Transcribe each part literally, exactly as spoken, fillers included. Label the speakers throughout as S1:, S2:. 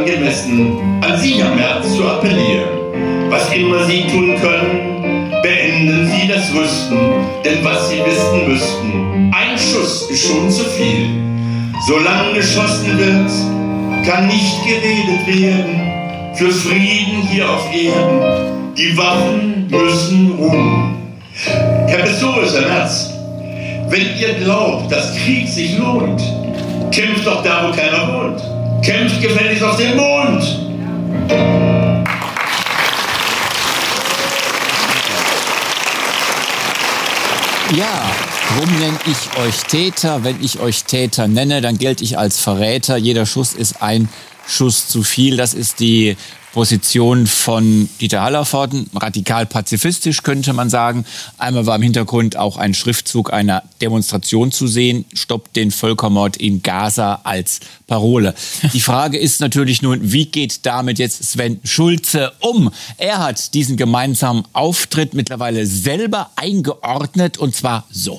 S1: angemessen, an Sie, Herr Merz, zu appellieren. Was immer Sie tun können, beenden Sie das Rüsten, denn was Sie wissen müssten, ein Schuss ist schon zu viel. Solange geschossen wird, kann nicht geredet werden für Frieden hier auf Erden. Die Waffen müssen ruhen. Herr Pistorius, Herr Merz, wenn ihr glaubt, dass Krieg sich lohnt, kämpft doch da, wo keiner wohnt. Kämpft gefälligst auf den Mond.
S2: Ja, warum nenne ich euch Täter? Wenn ich euch Täter nenne, dann gelte ich als Verräter. Jeder Schuss ist ein Schuss zu viel. Das ist die Position von Dieter Hallervorden, radikal pazifistisch könnte man sagen. Einmal war im Hintergrund auch ein Schriftzug einer Demonstration zu sehen, stoppt den Völkermord in Gaza als Parole. Die Frage ist natürlich nun, wie geht damit jetzt Sven Schulze um? Er hat diesen gemeinsamen Auftritt mittlerweile selber eingeordnet und zwar so.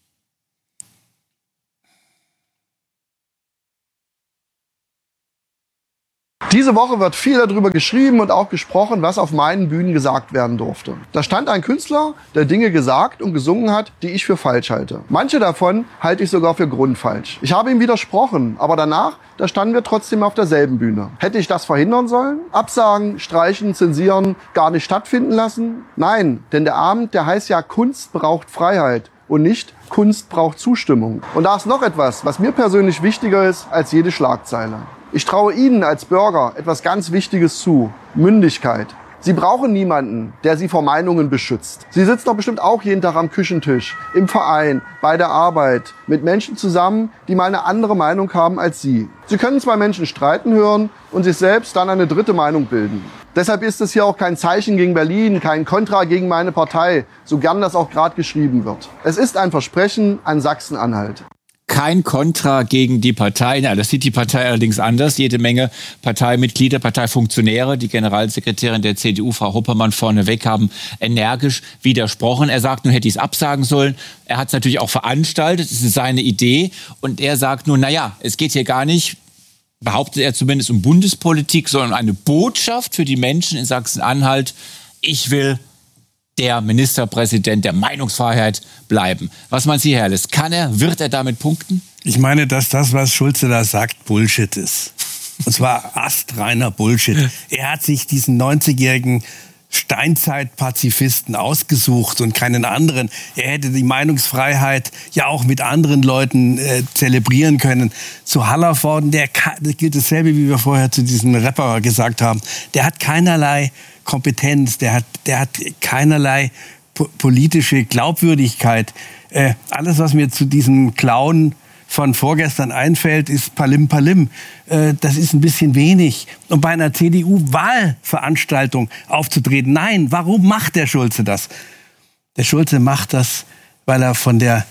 S3: Diese Woche wird viel darüber geschrieben und auch gesprochen, was auf meinen Bühnen gesagt werden durfte. Da stand ein Künstler, der Dinge gesagt und gesungen hat, die ich für falsch halte. Manche davon halte ich sogar für grundfalsch. Ich habe ihm widersprochen, aber danach, da standen wir trotzdem auf derselben Bühne. Hätte ich das verhindern sollen? Absagen, streichen, zensieren, gar nicht stattfinden lassen? Nein, denn der Abend, der heißt ja Kunst braucht Freiheit und nicht Kunst braucht Zustimmung. Und da ist noch etwas, was mir persönlich wichtiger ist als jede Schlagzeile. Ich traue Ihnen als Bürger etwas ganz Wichtiges zu. Mündigkeit. Sie brauchen niemanden, der Sie vor Meinungen beschützt. Sie sitzen doch bestimmt auch jeden Tag am Küchentisch, im Verein, bei der Arbeit, mit Menschen zusammen, die mal eine andere Meinung haben als Sie. Sie können zwei Menschen streiten hören und sich selbst dann eine dritte Meinung bilden. Deshalb ist es hier auch kein Zeichen gegen Berlin, kein Kontra gegen meine Partei, so gern das auch gerade geschrieben wird. Es ist ein Versprechen an Sachsen-Anhalt.
S2: Kein Kontra gegen die Partei. Na, das sieht die Partei allerdings anders. Jede Menge Parteimitglieder, Parteifunktionäre, die Generalsekretärin der C D U, Frau Hoppermann, vorneweg haben energisch widersprochen. Er sagt, nun hätte ich es absagen sollen. Er hat es natürlich auch veranstaltet. Es ist seine Idee. Und er sagt nun, na ja, es geht hier gar nicht, behauptet er zumindest, um Bundespolitik, sondern eine Botschaft für die Menschen in Sachsen-Anhalt. Ich will der Ministerpräsident der Meinungsfreiheit bleiben. Was meint Sie, Herr Herrles? Kann er, wird er damit punkten?
S4: Ich meine, dass das, was Schulze da sagt, Bullshit ist. Und zwar astreiner Bullshit. Er hat sich diesen neunzigjährigen Steinzeit-Pazifisten ausgesucht und keinen anderen. Er hätte die Meinungsfreiheit ja auch mit anderen Leuten äh, zelebrieren können. Zu Hallervorden, der das gilt dasselbe, wie wir vorher zu diesem Rapper gesagt haben. Der hat keinerlei Kompetenz, der hat, der hat keinerlei po- politische Glaubwürdigkeit. Äh, alles, was mir zu diesem Clown von vorgestern einfällt, ist Palim Palim. Äh, das ist ein bisschen wenig. Und bei einer C D U-Wahlveranstaltung aufzutreten, nein, warum macht der Schulze das? Der Schulze macht das, weil er von der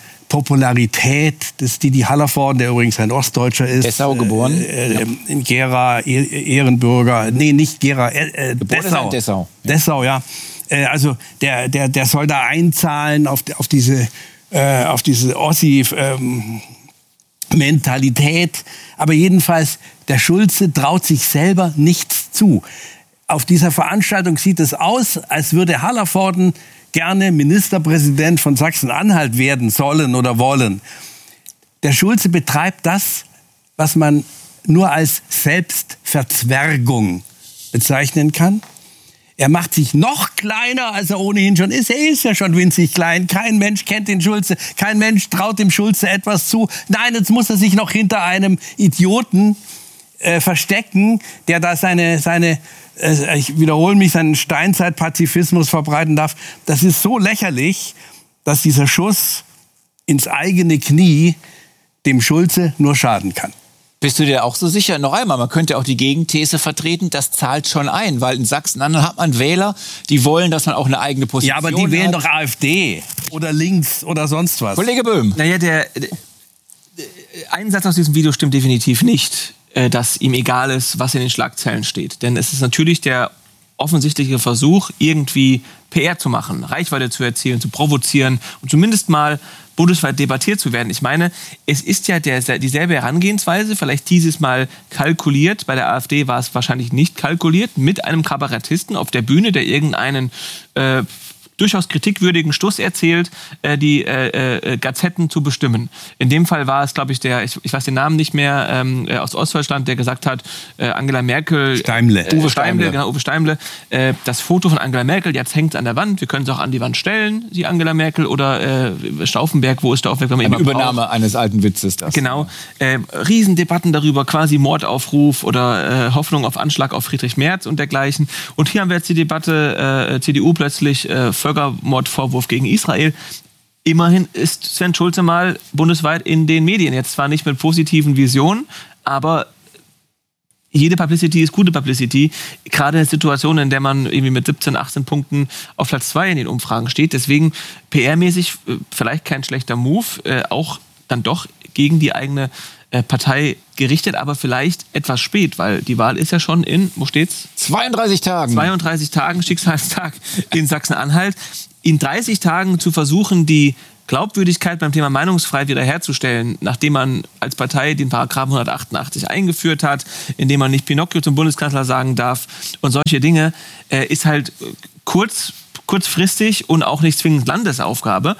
S4: Popularität des Didi Hallervorden, der übrigens ein Ostdeutscher ist.
S2: Dessau geboren.
S4: Äh, äh, in Gera, Ehrenbürger. Nee, nicht Gera, äh, Dessau.
S2: Dessau.
S4: Dessau, ja. Äh, also der, der, der soll da einzahlen auf, auf diese, äh, auf diese Ossi, ähm, Mentalität. Aber jedenfalls, der Schulze traut sich selber nichts zu. Auf dieser Veranstaltung sieht es aus, als würde Hallervorden gerne Ministerpräsident von Sachsen-Anhalt werden sollen oder wollen. Der Schulze betreibt das, was man nur als Selbstverzwergung bezeichnen kann. Er macht sich noch kleiner, als er ohnehin schon ist. Er ist ja schon winzig klein. Kein Mensch kennt den Schulze. Kein Mensch traut dem Schulze etwas zu. Nein, jetzt muss er sich noch hinter einem Idioten äh, verstecken, der da seine, seine äh, ich wiederhole mich, seinen Steinzeit-Pazifismus verbreiten darf. Das ist so lächerlich, dass dieser Schuss ins eigene Knie dem Schulze nur schaden kann.
S2: Bist du dir auch so sicher? Noch einmal, man könnte auch die Gegenthese vertreten, das zahlt schon ein, weil in Sachsen-Anhalt hat man Wähler, die wollen, dass man auch eine eigene Position hat.
S4: Ja, aber die wählen doch AfD oder links oder sonst was.
S2: Kollege Böhm.
S5: Naja, der, der ein Satz aus diesem Video stimmt definitiv nicht, dass ihm egal ist, was in den Schlagzeilen steht. Denn es ist natürlich der offensichtliche Versuch, irgendwie P R zu machen, Reichweite zu erzielen, zu provozieren und zumindest mal bundesweit debattiert zu werden. Ich meine, es ist ja der, dieselbe Herangehensweise, vielleicht dieses Mal kalkuliert. Bei der AfD war es wahrscheinlich nicht kalkuliert, mit einem Kabarettisten auf der Bühne, der irgendeinen äh, durchaus kritikwürdigen Stuss erzählt, äh, die äh, äh, Gazetten zu bestimmen. In dem Fall war es, glaube ich, der, ich, ich weiß den Namen nicht mehr, ähm, aus Ostdeutschland, der gesagt hat, äh, Angela Merkel...
S4: Steimle.
S5: Äh,
S2: Uwe Steimle.
S5: Steimle, genau, Uwe Steimle. Äh, das Foto von Angela Merkel, jetzt hängt es an der Wand, wir können es auch an die Wand stellen, die Angela Merkel, oder äh, Stauffenberg, wo ist Stauffenberg? Wenn man
S2: Eine
S5: immer
S2: Übernahme
S5: braucht.
S2: eines alten Witzes. Das.
S5: Genau. Äh, Riesendebatten darüber, quasi Mordaufruf oder äh, Hoffnung auf Anschlag auf Friedrich Merz und dergleichen. Und hier haben wir jetzt die Debatte, äh, C D U plötzlich, äh, Völkermordvorwurf gegen Israel. Immerhin ist Sven Schulze mal bundesweit in den Medien. Jetzt zwar nicht mit positiven Visionen, aber jede Publicity ist gute Publicity. Gerade in der Situation, in der man irgendwie mit siebzehn, achtzehn Punkten auf Platz zwei in den Umfragen steht. Deswegen P R-mäßig äh, vielleicht kein schlechter Move, äh, auch dann doch gegen die eigene äh, Partei gerichtet, aber vielleicht etwas spät, weil die Wahl ist ja schon in, wo steht's?
S2: zweiunddreißig Tagen.
S5: zweiunddreißig Tagen, Schicksalstag in Sachsen-Anhalt. In dreißig Tagen zu versuchen, die Glaubwürdigkeit beim Thema Meinungsfreiheit wiederherzustellen, nachdem man als Partei den Paragraphen hundertachtundachtzig eingeführt hat, indem man nicht Pinocchio zum Bundeskanzler sagen darf und solche Dinge, äh, ist halt kurz, kurzfristig und auch nicht zwingend Landesaufgabe.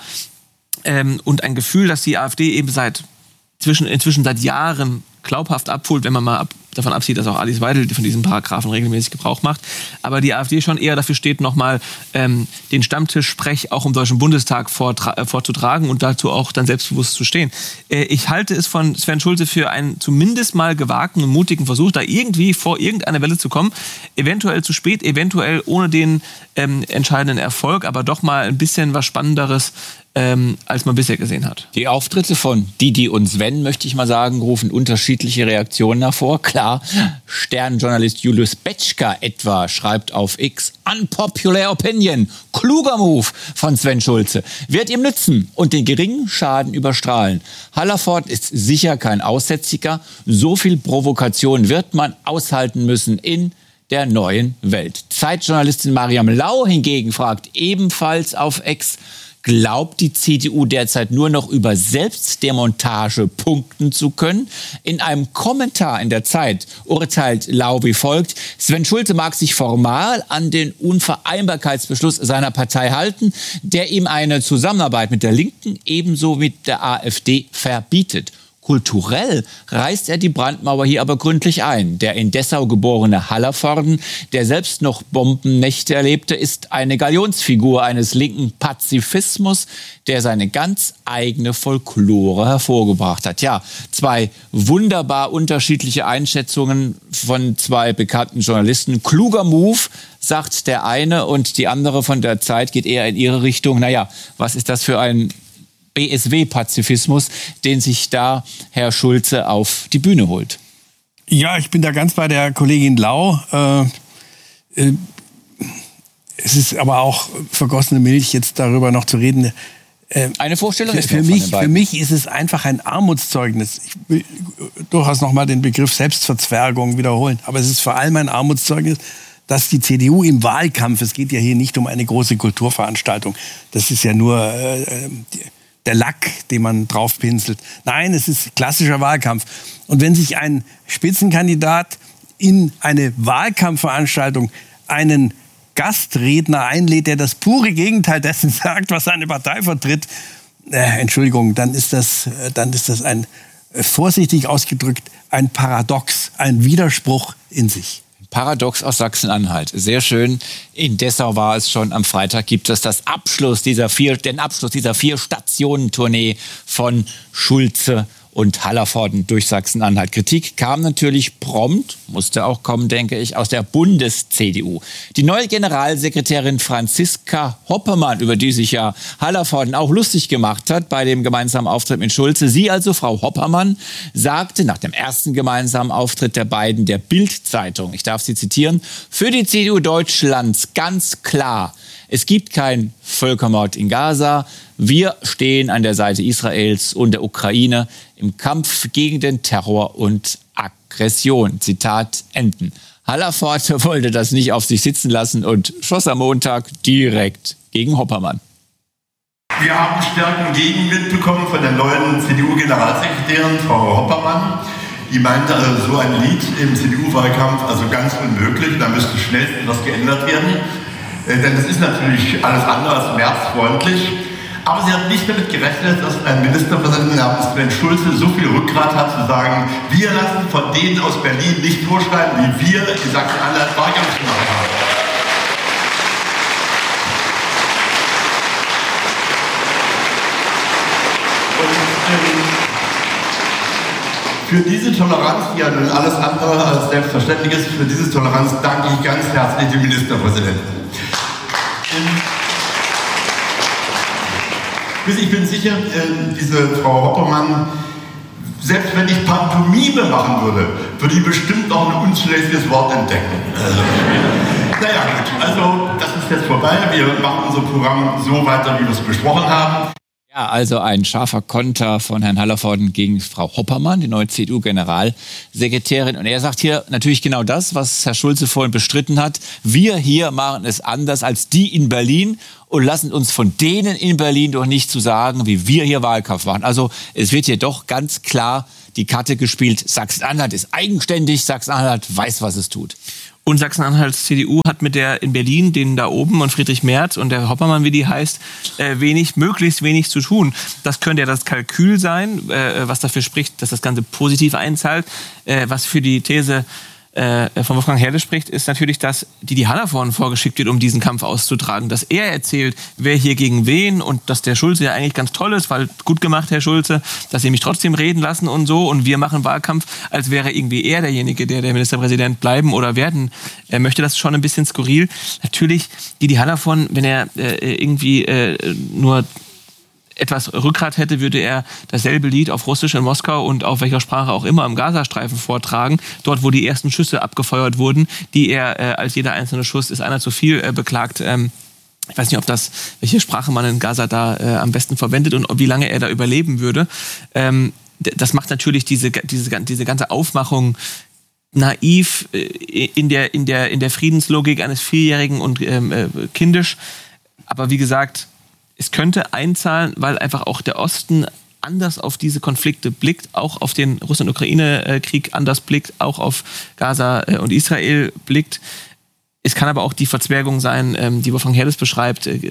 S5: Ähm, und ein Gefühl, dass die AfD eben seit zwischen, inzwischen seit Jahren glaubhaft abholt, wenn man mal ab, davon absieht, dass auch Alice Weidel von diesen Paragraphen regelmäßig Gebrauch macht. Aber die AfD schon eher dafür steht, nochmal ähm, den Stammtisch-Sprech auch im Deutschen Bundestag vortra- äh, vorzutragen und dazu auch dann selbstbewusst zu stehen. Äh, ich halte es von Sven Schulze für einen zumindest mal gewagten und mutigen Versuch, da irgendwie vor irgendeine Welle zu kommen. Eventuell zu spät, eventuell ohne den ähm, entscheidenden Erfolg, aber doch mal ein bisschen was Spannenderes, ähm, als man bisher gesehen hat.
S2: Die Auftritte von Didi und Sven, möchte ich mal sagen, rufen unterschiedliche Reaktionen hervor. Klar, Sternjournalist Julius Betschka etwa schreibt auf X: Unpopular Opinion, kluger Move von Sven Schulze, wird ihm nützen und den geringen Schaden überstrahlen. Hallervorden ist sicher kein Aussätziger. So viel Provokation wird man aushalten müssen in der neuen Welt. Zeitjournalistin Mariam Lau hingegen fragt ebenfalls auf X: Glaubt die C D U derzeit nur noch über Selbstdemontage punkten zu können? In einem Kommentar in der Zeit urteilt Lau wie folgt: Sven Schulze mag sich formal an den Unvereinbarkeitsbeschluss seiner Partei halten, der ihm eine Zusammenarbeit mit der Linken ebenso mit der AfD verbietet. Kulturell reißt er die Brandmauer hier aber gründlich ein. Der in Dessau geborene Hallervorden, der selbst noch Bombennächte erlebte, ist eine Galionsfigur eines linken Pazifismus, der seine ganz eigene Folklore hervorgebracht hat. Ja, zwei wunderbar unterschiedliche Einschätzungen von zwei bekannten Journalisten. Kluger Move, sagt der eine, und die andere von der Zeit geht eher in ihre Richtung. Naja, was ist das für ein B S W-Pazifismus, den sich da Herr Schulze auf die Bühne holt?
S4: Ja, ich bin da ganz bei der Kollegin Lau. Äh, äh, es ist aber auch vergossene Milch, jetzt darüber noch zu reden. Äh,
S2: Eine Vorstellung
S4: für,
S2: ist
S4: für
S2: noch
S4: mich,
S2: von den
S4: für mich ist es einfach ein Armutszeugnis. Ich will durchaus noch mal den Begriff Selbstverzwergung wiederholen. Aber es ist vor allem ein Armutszeugnis, dass die C D U im Wahlkampf, es geht ja hier nicht um eine große Kulturveranstaltung, das ist ja nur äh, die, der Lack, den man draufpinselt. Nein, es ist klassischer Wahlkampf. Und wenn sich ein Spitzenkandidat in eine Wahlkampfveranstaltung einen Gastredner einlädt, der das pure Gegenteil dessen sagt, was seine Partei vertritt, äh, Entschuldigung, dann ist das, äh, dann ist das ein, äh, vorsichtig ausgedrückt, ein Paradox, ein Widerspruch in sich.
S2: Paradox aus Sachsen-Anhalt. Sehr schön. In Dessau war es schon. Am Freitag gibt es das Abschluss dieser vier, den Abschluss dieser vier Stationen-Tournee von Schulze und Hallervorden durch Sachsen-Anhalt. Kritik kam natürlich prompt, musste auch kommen, denke ich, aus der Bundes-C D U. Die neue Generalsekretärin Franziska Hoppemann, über die sich ja Hallervorden auch lustig gemacht hat bei dem gemeinsamen Auftritt mit Schulze. Sie also, Frau Hoppemann, sagte nach dem ersten gemeinsamen Auftritt der beiden der Bild-Zeitung, ich darf sie zitieren: Für die C D U Deutschlands ganz klar, es gibt keinen Völkermord in Gaza. Wir stehen an der Seite Israels und der Ukraine im Kampf gegen den Terror und Aggression. Zitat enden. Hallervorden wollte das nicht auf sich sitzen lassen und schoss am Montag direkt gegen Hoppermann.
S1: Wir haben stärken Gegenwind bekommen von der neuen C D U-Generalsekretärin, Frau Hoppermann. Die meinte, also so ein Lied im C D U-Wahlkampf, also ganz unmöglich, da müsste schnellstens was geändert werden. Äh, denn das ist natürlich alles andere als märzfreundlich. Aber sie hat nicht damit gerechnet, dass ein Ministerpräsident namens Sven Schulze so viel Rückgrat hat, zu sagen, wir lassen von denen aus Berlin nicht vorschreiben, wie wir in Sachsen-Anhalt Wahlkampf gemacht haben. Für diese Toleranz, die ja nun alles andere als selbstverständlich ist, für diese Toleranz danke ich ganz herzlich dem Ministerpräsidenten. Ich bin sicher, diese Frau Hoppermann, selbst wenn ich Pantomime machen würde, würde ich bestimmt auch ein unzulässiges Wort entdecken. Also, naja gut, also das ist jetzt vorbei. Wir machen unser Programm so weiter, wie wir es besprochen haben.
S2: Ja, also ein scharfer Konter von Herrn Hallervorden gegen Frau Hoppermann, die neue C D U-Generalsekretärin. Und er sagt hier natürlich genau das, was Herr Schulze vorhin bestritten hat. Wir hier machen es anders als die in Berlin und lassen uns von denen in Berlin doch nicht zu sagen, wie wir hier Wahlkampf machen. Also es wird hier doch ganz klar die Karte gespielt. Sachsen-Anhalt ist eigenständig, Sachsen-Anhalt weiß, was es tut.
S5: Und Sachsen-Anhalts C D U hat mit der in Berlin, den da oben und Friedrich Merz und der Hoppermann, wie die heißt, äh, wenig, möglichst wenig zu tun. Das könnte ja das Kalkül sein, äh, was dafür spricht, dass das Ganze positiv einzahlt. Äh, was für die These äh, von Wolfgang Herde spricht, ist natürlich, dass die die Hallervorden vorgeschickt wird, um diesen Kampf auszutragen. Dass er erzählt, wer hier gegen wen und dass der Schulze ja eigentlich ganz toll ist, weil gut gemacht, Herr Schulze, dass Sie mich trotzdem reden lassen und so und wir machen Wahlkampf, als wäre irgendwie er derjenige, der der Ministerpräsident bleiben oder werden er möchte. Das schon ein bisschen skurril. Natürlich, die die Hallervorden, wenn er äh, irgendwie äh, nur etwas Rückgrat hätte, würde er dasselbe Lied auf Russisch in Moskau und auf welcher Sprache auch immer im Gazastreifen vortragen, dort, wo die ersten Schüsse abgefeuert wurden, die er äh, als jeder einzelne Schuss ist einer zu viel äh, beklagt. Ähm, ich weiß nicht, ob das, welche Sprache man in Gaza da äh, am besten verwendet und wie lange er da überleben würde. Ähm, das macht natürlich diese, diese, diese ganze Aufmachung naiv äh, in der, in der, in der Friedenslogik eines Vierjährigen und ähm, äh, kindisch. Aber wie gesagt, es könnte einzahlen, weil einfach auch der Osten anders auf diese Konflikte blickt, auch auf den Russland-Ukraine-Krieg anders blickt, auch auf Gaza und Israel blickt. Es kann aber auch die Verzwergung sein, die Wolfgang Herdes beschreibt. Wir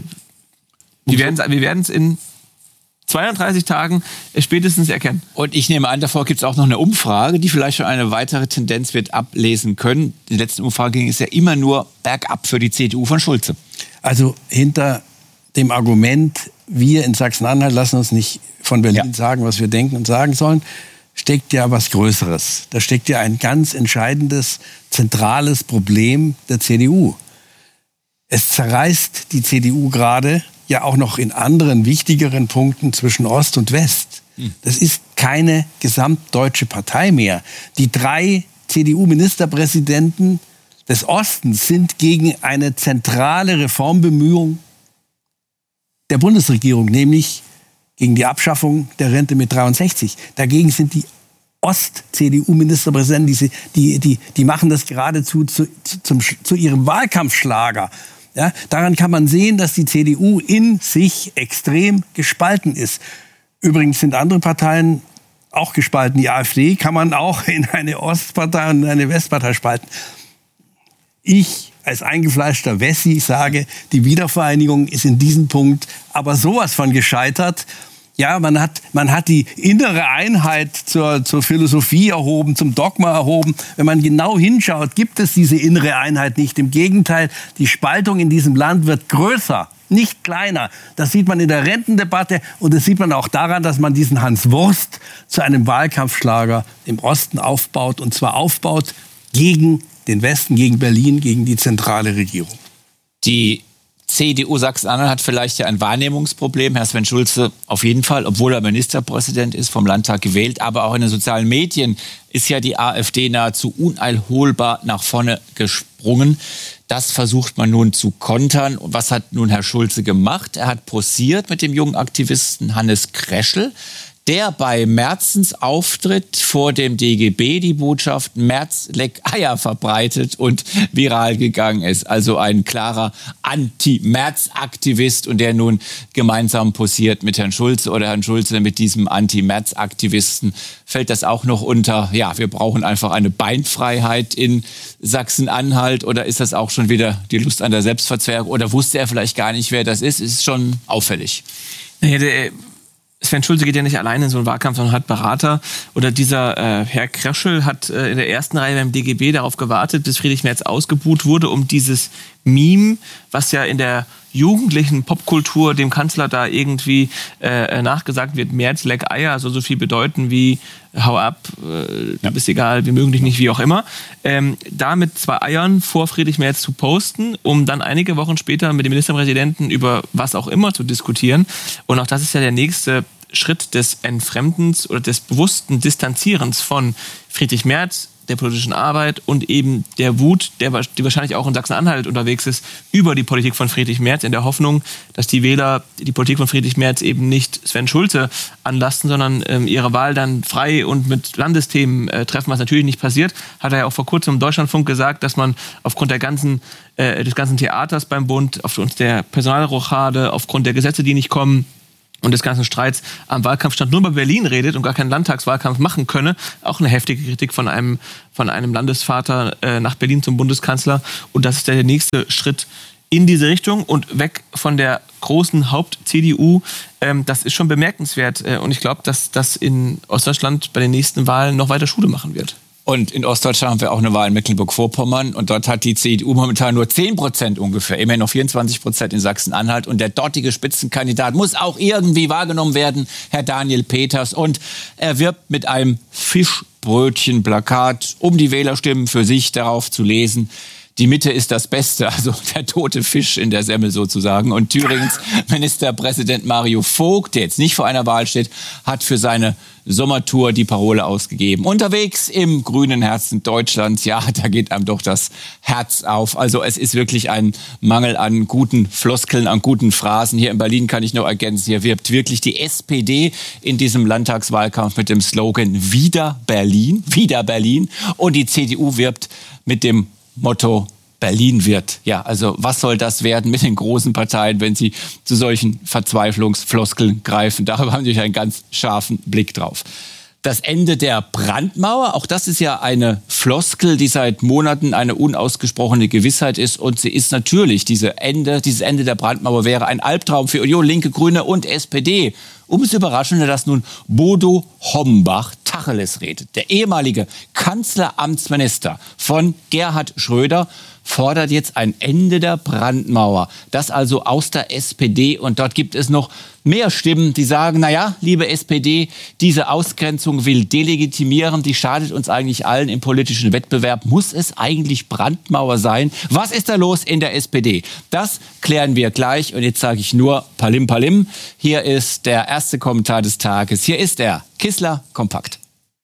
S5: werden es in zweiunddreißig Tagen spätestens erkennen.
S2: Und ich nehme an, davor gibt es auch noch eine Umfrage, die vielleicht schon eine weitere Tendenz wird ablesen können. Die letzte Umfrage ging es ja immer nur bergab für die C D U von Schulze.
S4: Also hinter dem Argument, wir in Sachsen-Anhalt lassen uns nicht von Berlin ja. sagen, was wir denken und sagen sollen, steckt ja was Größeres. Da steckt ja ein ganz entscheidendes, zentrales Problem der C D U. Es zerreißt die C D U gerade ja auch noch in anderen wichtigeren Punkten zwischen Ost und West. Hm. Das ist keine gesamtdeutsche Partei mehr. Die drei C D U-Ministerpräsidenten des Ostens sind gegen eine zentrale Reformbemühung der Bundesregierung, nämlich gegen die Abschaffung der Rente mit dreiundsechzig. Dagegen sind die Ost-C D U-Ministerpräsidenten, die, die, die, die machen das geradezu zu, zu, zu ihrem Wahlkampfschlager. Ja, daran kann man sehen, dass die C D U in sich extrem gespalten ist. Übrigens sind andere Parteien auch gespalten. Die AfD kann man auch in eine Ostpartei und eine Westpartei spalten. Ich als eingefleischter Wessi sage, die Wiedervereinigung ist in diesem Punkt aber sowas von gescheitert. Ja, man hat, man hat die innere Einheit zur, zur Philosophie erhoben, zum Dogma erhoben. Wenn man genau hinschaut, gibt es diese innere Einheit nicht. Im Gegenteil, die Spaltung in diesem Land wird größer, nicht kleiner. Das sieht man in der Rentendebatte und das sieht man auch daran, dass man diesen Hans Wurst zu einem Wahlkampfschlager im Osten aufbaut. Und zwar aufbaut gegen den Westen, gegen Berlin, gegen die zentrale Regierung.
S2: Die C D U Sachsen-Anhalt hat vielleicht ja ein Wahrnehmungsproblem. Herr Sven Schulze auf jeden Fall, obwohl er Ministerpräsident ist, vom Landtag gewählt. Aber auch in den sozialen Medien ist ja die AfD nahezu uneilholbar nach vorne gesprungen. Das versucht man nun zu kontern. Und was hat nun Herr Schulze gemacht? Er hat posiert mit dem jungen Aktivisten Hannes Kreschel. der bei Merzens Auftritt vor dem D G B die Botschaft Merz leck Eier verbreitet und viral gegangen ist. Also ein klarer Anti-Merz-Aktivist und der nun gemeinsam posiert mit Herrn Schulze oder Herrn Schulze mit diesem Anti-Merz-Aktivisten. Fällt das auch noch unter, ja, wir brauchen einfach eine Beinfreiheit in Sachsen-Anhalt, oder ist das auch schon wieder die Lust an der Selbstverzwergung, oder wusste er vielleicht gar nicht, wer das ist? Ist schon auffällig.
S5: Nee, der Sven Schulze geht ja nicht alleine in so einen Wahlkampf, sondern hat Berater. Oder dieser äh, Herr Kröschel hat äh, in der ersten Reihe beim D G B darauf gewartet, bis Friedrich Merz ausgebuht wurde, um dieses Meme, was ja in der jugendlichen Popkultur dem Kanzler da irgendwie äh, nachgesagt wird, Merz leck Eier, also so viel bedeuten wie hau ab, äh, ja. Ist egal, wir mögen dich nicht, wie auch immer. Ähm, da mit zwei Eiern vor Friedrich Merz zu posten, um dann einige Wochen später mit dem Ministerpräsidenten über was auch immer zu diskutieren. Und auch das ist ja der nächste Schritt des Entfremdens oder des bewussten Distanzierens von Friedrich Merz, der politischen Arbeit und eben der Wut, der, die wahrscheinlich auch in Sachsen-Anhalt unterwegs ist, über die Politik von Friedrich Merz, in der Hoffnung, dass die Wähler die Politik von Friedrich Merz eben nicht Sven Schulze anlasten, sondern ähm, ihre Wahl dann frei und mit Landesthemen äh, treffen, was natürlich nicht passiert. Hat er ja auch vor kurzem im Deutschlandfunk gesagt, dass man aufgrund der ganzen, äh, des ganzen Theaters beim Bund, aufgrund der Personalrochade, aufgrund der Gesetze, die nicht kommen, und des ganzen Streits am Wahlkampfstand nur über Berlin redet und gar keinen Landtagswahlkampf machen könne. Auch eine heftige Kritik von einem, von einem Landesvater äh, nach Berlin zum Bundeskanzler. Und das ist der nächste Schritt in diese Richtung und weg von der großen Haupt-C D U. Ähm, das ist schon bemerkenswert. Äh, und ich glaube, dass das in Ostdeutschland bei den nächsten Wahlen noch weiter Schule machen wird.
S2: Und in Ostdeutschland haben wir auch eine Wahl in Mecklenburg-Vorpommern. Und dort hat die C D U momentan nur zehn Prozent ungefähr. Immerhin noch vierundzwanzig Prozent in Sachsen-Anhalt. Und der dortige Spitzenkandidat muss auch irgendwie wahrgenommen werden, Herr Daniel Peters. Und er wirbt mit einem Fischbrötchen-Plakat, um die Wählerstimmen für sich darauf zu lesen: Die Mitte ist das Beste, also der tote Fisch in der Semmel sozusagen. Und Thüringens Ministerpräsident Mario Vogt, der jetzt nicht vor einer Wahl steht, hat für seine Sommertour die Parole ausgegeben. Unterwegs im grünen Herzen Deutschlands, ja, da geht einem doch das Herz auf. Also es ist wirklich ein Mangel an guten Floskeln, an guten Phrasen. Hier in Berlin kann ich noch ergänzen, hier wirbt wirklich die S P D in diesem Landtagswahlkampf mit dem Slogan Wieder Berlin, Wieder Berlin. Und die C D U wirbt mit dem Motto Berlin wird. Ja, also was soll das werden mit den großen Parteien, wenn sie zu solchen Verzweiflungsfloskeln greifen? Darüber haben wir einen ganz scharfen Blick drauf. Das Ende der Brandmauer, auch das ist ja eine Floskel, die seit Monaten eine unausgesprochene Gewissheit ist. Und sie ist natürlich, diese Ende, dieses Ende der Brandmauer wäre ein Albtraum für Union, Linke, Grüne und S P D. Umso überraschender, dass nun Bodo Hombach Tacheles redet. Der ehemalige Kanzleramtsminister von Gerhard Schröder fordert jetzt ein Ende der Brandmauer. Das also aus der S P D. Und dort gibt es noch mehr Stimmen, die sagen, naja, liebe S P D, diese Ausgrenzung will delegitimieren, die schadet uns eigentlich allen im politischen Wettbewerb. Muss es eigentlich Brandmauer sein? Was ist da los in der S P D? Das klären wir gleich. Und jetzt sage ich nur Palim Palim. Hier ist der erste Kommentar des Tages. Hier ist er, Kissler Kompakt.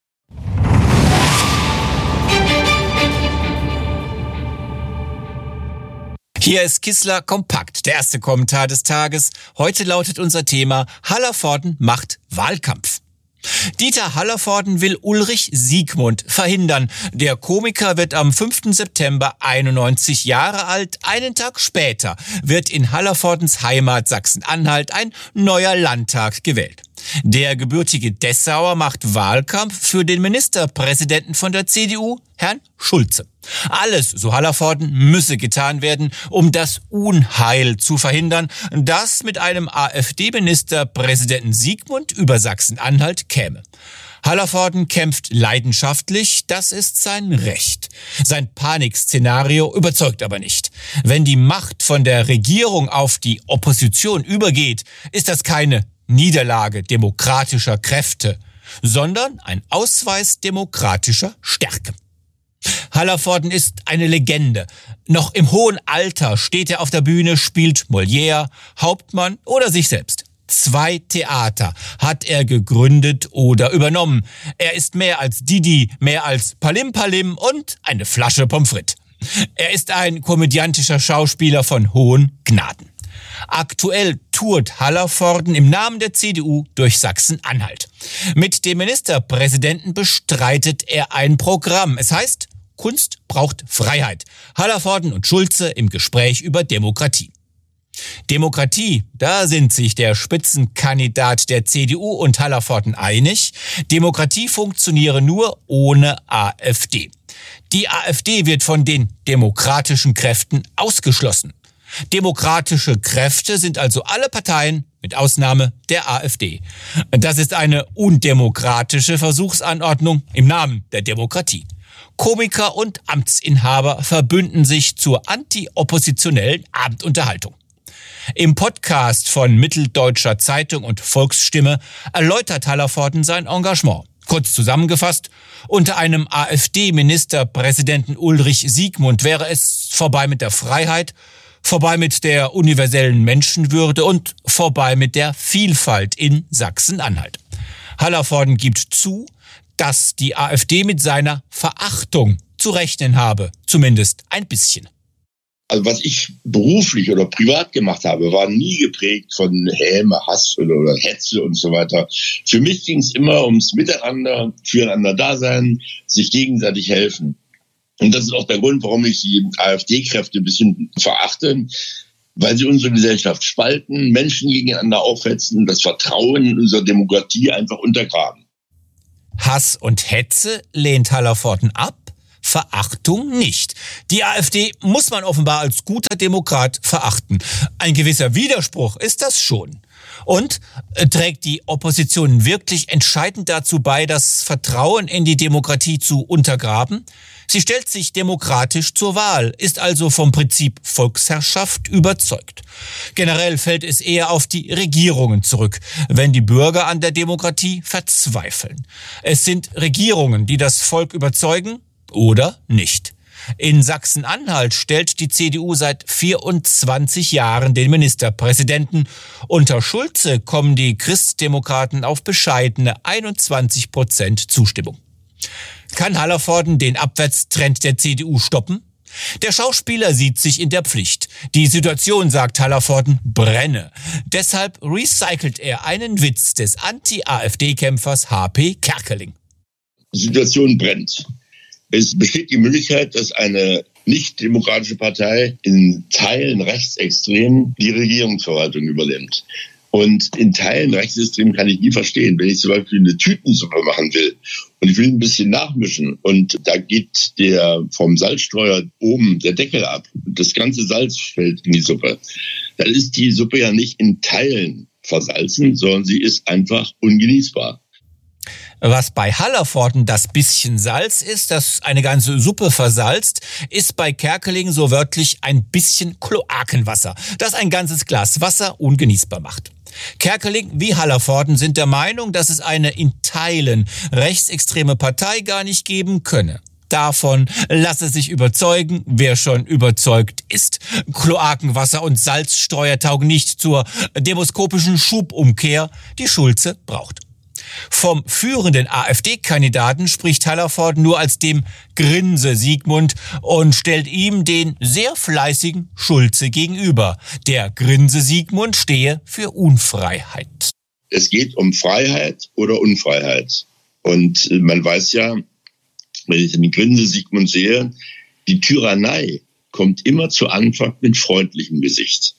S2: Hier ist Kissler Kompakt, der erste Kommentar des Tages. Heute lautet unser Thema: Hallervorden macht Wahlkampf. Dieter Hallervorden will Ulrich Siegmund verhindern. Der Komiker wird am fünften September einundneunzig Jahre alt. Einen Tag später wird in Hallervordens Heimat Sachsen-Anhalt ein neuer Landtag gewählt. Der gebürtige Dessauer macht Wahlkampf für den Ministerpräsidenten von der C D U, Herrn Schulze. Alles, so Hallervorden, müsse getan werden, um das Unheil zu verhindern, das mit einem AfD-Ministerpräsidenten Siegmund über Sachsen-Anhalt käme. Hallervorden kämpft leidenschaftlich, das ist sein Recht. Sein Panikszenario überzeugt aber nicht. Wenn die Macht von der Regierung auf die Opposition übergeht, ist das keine Niederlage demokratischer Kräfte, sondern ein Ausweis demokratischer Stärke. Hallervorden ist eine Legende. Noch im hohen Alter steht er auf der Bühne, spielt Molière, Hauptmann oder sich selbst. Zwei Theater hat er gegründet oder übernommen. Er ist mehr als Didi, mehr als Palim Palim und eine Flasche Pommes frites. Er ist ein komödiantischer Schauspieler von hohen Gnaden. Aktuell
S6: tourt Hallervorden im Namen der C D U durch Sachsen-Anhalt. Mit dem Ministerpräsidenten bestreitet er ein Programm. Es heißt, Kunst braucht Freiheit. Hallervorden und Schulze im Gespräch über Demokratie. Demokratie, da sind sich der Spitzenkandidat der C D U und Hallervorden einig. Demokratie funktioniere nur ohne AfD. Die AfD wird von den demokratischen Kräften ausgeschlossen. Demokratische Kräfte sind also alle Parteien mit Ausnahme der AfD. Das ist eine undemokratische Versuchsanordnung im Namen der Demokratie. Komiker und Amtsinhaber verbünden sich zur anti-oppositionellen Abendunterhaltung. Im Podcast von Mitteldeutscher Zeitung und Volksstimme erläutert Hallervorden sein Engagement. Kurz zusammengefasst, unter einem AfD-Ministerpräsidenten Ulrich Siegmund wäre es vorbei mit der Freiheit, vorbei mit der universellen Menschenwürde und vorbei mit der Vielfalt in Sachsen-Anhalt. Hallervorden gibt zu, dass die AfD mit seiner Verachtung zu rechnen habe, zumindest ein bisschen.
S1: Also was ich beruflich oder privat gemacht habe, war nie geprägt von Häme, Hass oder, oder Hetze und so weiter. Für mich ging es immer ums Miteinander, füreinander Dasein, sich gegenseitig helfen. Und das ist auch der Grund, warum ich die AfD-Kräfte ein bisschen verachte, weil sie unsere Gesellschaft spalten, Menschen gegeneinander aufhetzen, das Vertrauen in unsere Demokratie einfach untergraben.
S6: Hass und Hetze lehnt Hallervorden ab, Verachtung nicht. Die AfD muss man offenbar als guter Demokrat verachten. Ein gewisser Widerspruch ist das schon. Und äh, trägt die Opposition wirklich entscheidend dazu bei, das Vertrauen in die Demokratie zu untergraben? Sie stellt sich demokratisch zur Wahl, ist also vom Prinzip Volksherrschaft überzeugt. Generell fällt es eher auf die Regierungen zurück, wenn die Bürger an der Demokratie verzweifeln. Es sind Regierungen, die das Volk überzeugen oder nicht. In Sachsen-Anhalt stellt die C D U seit vierundzwanzig Jahren den Ministerpräsidenten. Unter Schulze kommen die Christdemokraten auf bescheidene einundzwanzig Prozent Zustimmung. Kann Hallervorden den Abwärtstrend der C D U stoppen? Der Schauspieler sieht sich in der Pflicht. Die Situation, sagt Hallervorden, brenne. Deshalb recycelt er einen Witz des Anti-AfD-Kämpfers H P Kerkeling.
S1: Die Situation brennt. Es besteht die Möglichkeit, dass eine nicht-demokratische Partei in Teilen rechtsextrem die Regierungsverwaltung übernimmt. Und in Teilen rechtsextrem kann ich nie verstehen. Wenn ich zum Beispiel eine Tütensuppe machen will und ich will ein bisschen nachmischen und da geht der vom Salzstreuer oben der Deckel ab, das ganze Salz fällt in die Suppe, dann ist die Suppe ja nicht in Teilen versalzen, sondern sie ist einfach ungenießbar.
S6: Was bei Hallervorden das bisschen Salz ist, das eine ganze Suppe versalzt, ist bei Kerkeling so wörtlich ein bisschen Kloakenwasser, das ein ganzes Glas Wasser ungenießbar macht. Kerkeling wie Hallervorden sind der Meinung, dass es eine in Teilen rechtsextreme Partei gar nicht geben könne. Davon lasse sich überzeugen, wer schon überzeugt ist. Kloakenwasser und Salzstreuer taugen nicht zur demoskopischen Schubumkehr, die Schulze braucht. Vom führenden AfD-Kandidaten spricht Hallervorden nur als dem Grinse Siegmund und stellt ihm den sehr fleißigen Schulze gegenüber. Der Grinse Siegmund stehe für Unfreiheit.
S1: Es geht um Freiheit oder Unfreiheit. Und man weiß ja, wenn ich den Grinse Siegmund sehe, die Tyrannei kommt immer zu Anfang mit freundlichem Gesicht.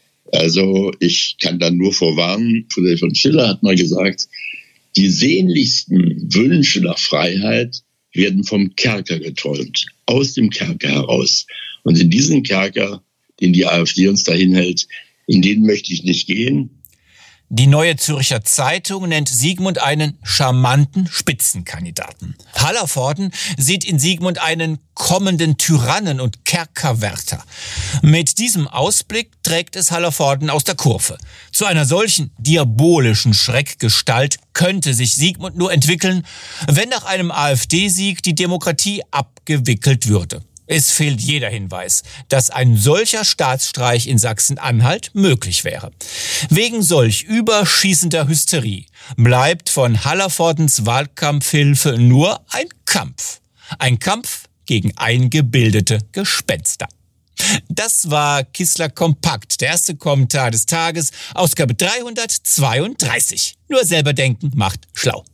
S1: Also ich kann da nur vorwarnen, Friedrich von Schiller hat mal gesagt, die sehnlichsten Wünsche nach Freiheit werden vom Kerker geträumt, aus dem Kerker heraus. Und in diesen Kerker, den die AfD uns dahin hält, in den möchte ich nicht gehen.
S6: Die Neue Zürcher Zeitung nennt Siegmund einen charmanten Spitzenkandidaten. Hallervorden sieht in Siegmund einen kommenden Tyrannen und Kerkerwärter. Mit diesem Ausblick trägt es Hallervorden aus der Kurve. Zu einer solchen diabolischen Schreckgestalt könnte sich Siegmund nur entwickeln, wenn nach einem AfD-Sieg die Demokratie abgewickelt würde. Es fehlt jeder Hinweis, dass ein solcher Staatsstreich in Sachsen-Anhalt möglich wäre. Wegen solch überschießender Hysterie bleibt von Hallervordens Wahlkampfhilfe nur ein Kampf. Ein Kampf gegen eingebildete Gespenster. Das war Kissler Kompakt, der erste Kommentar des Tages, Ausgabe dreihundertzweiunddreißig. Nur selber denken macht schlau.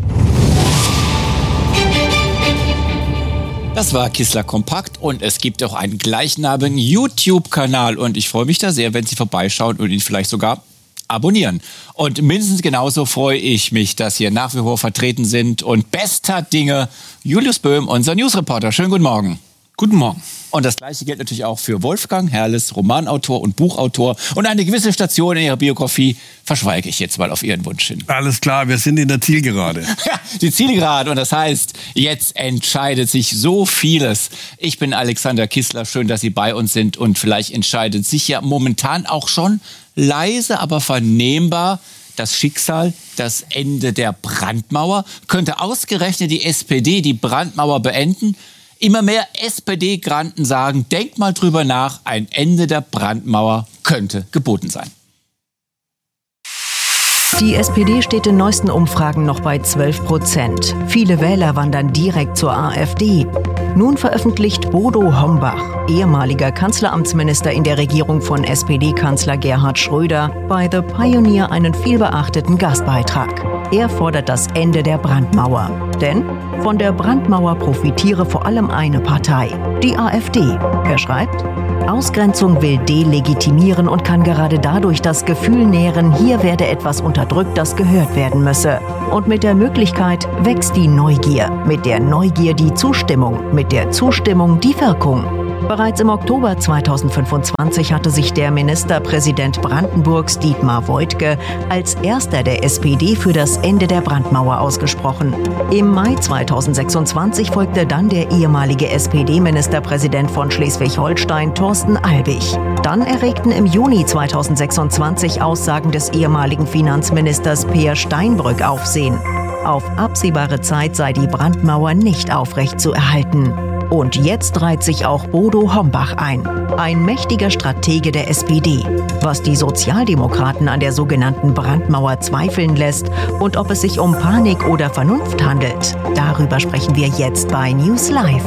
S2: Das war Kissler Kompakt und es gibt auch einen gleichnamigen YouTube-Kanal und ich freue mich da sehr, wenn Sie vorbeischauen und ihn vielleicht sogar abonnieren. Und mindestens genauso freue ich mich, dass hier nach wie vor vertreten sind und bester Dinge Julius Böhm, unser Newsreporter. Schönen guten Morgen.
S5: Guten Morgen.
S2: Und das Gleiche gilt natürlich auch für Wolfgang Herrles, Romanautor und Buchautor. Und eine gewisse Station in Ihrer Biografie verschweige ich jetzt mal auf Ihren Wunsch hin.
S4: Alles klar, wir sind in der Zielgerade.
S2: Ja, die Zielgerade. Und das heißt, jetzt entscheidet sich so vieles. Ich bin Alexander Kissler. Schön, dass Sie bei uns sind. Und vielleicht entscheidet sich ja momentan auch schon leise, aber vernehmbar das Schicksal, das Ende der Brandmauer. Könnte ausgerechnet die S P D die Brandmauer beenden? Immer mehr S P D-Granten sagen, denkt mal drüber nach, ein Ende der Brandmauer könnte geboten sein.
S7: Die S P D steht in neuesten Umfragen noch bei zwölf Prozent. Viele Wähler wandern direkt zur AfD. Nun veröffentlicht Bodo Hombach, ehemaliger Kanzleramtsminister in der Regierung von S P D-Kanzler Gerhard Schröder, bei The Pioneer einen vielbeachteten Gastbeitrag. Er fordert das Ende der Brandmauer. Denn von der Brandmauer profitiere vor allem eine Partei, die AfD. Er schreibt: Ausgrenzung will delegitimieren und kann gerade dadurch das Gefühl nähren, hier werde etwas unterdrückt, das gehört werden müsse. Und mit der Möglichkeit wächst die Neugier, mit der Neugier die Zustimmung, mit der Zustimmung die Wirkung. Bereits im Oktober zweitausendfünfundzwanzig hatte sich der Ministerpräsident Brandenburgs Dietmar Woidke als erster der S P D für das Ende der Brandmauer ausgesprochen. Im Mai zweitausendsechsundzwanzig folgte dann der ehemalige S P D-Ministerpräsident von Schleswig-Holstein Thorsten Albig. Dann erregten im Juni zweitausendsechsundzwanzig Aussagen des ehemaligen Finanzministers Peer Steinbrück Aufsehen. Auf absehbare Zeit sei die Brandmauer nicht aufrecht zu erhalten. Und jetzt reiht sich auch Bodo Hombach ein, ein mächtiger Stratege der S P D. Was die Sozialdemokraten an der sogenannten Brandmauer zweifeln lässt und ob es sich um Panik oder Vernunft handelt, darüber sprechen wir jetzt bei News Live.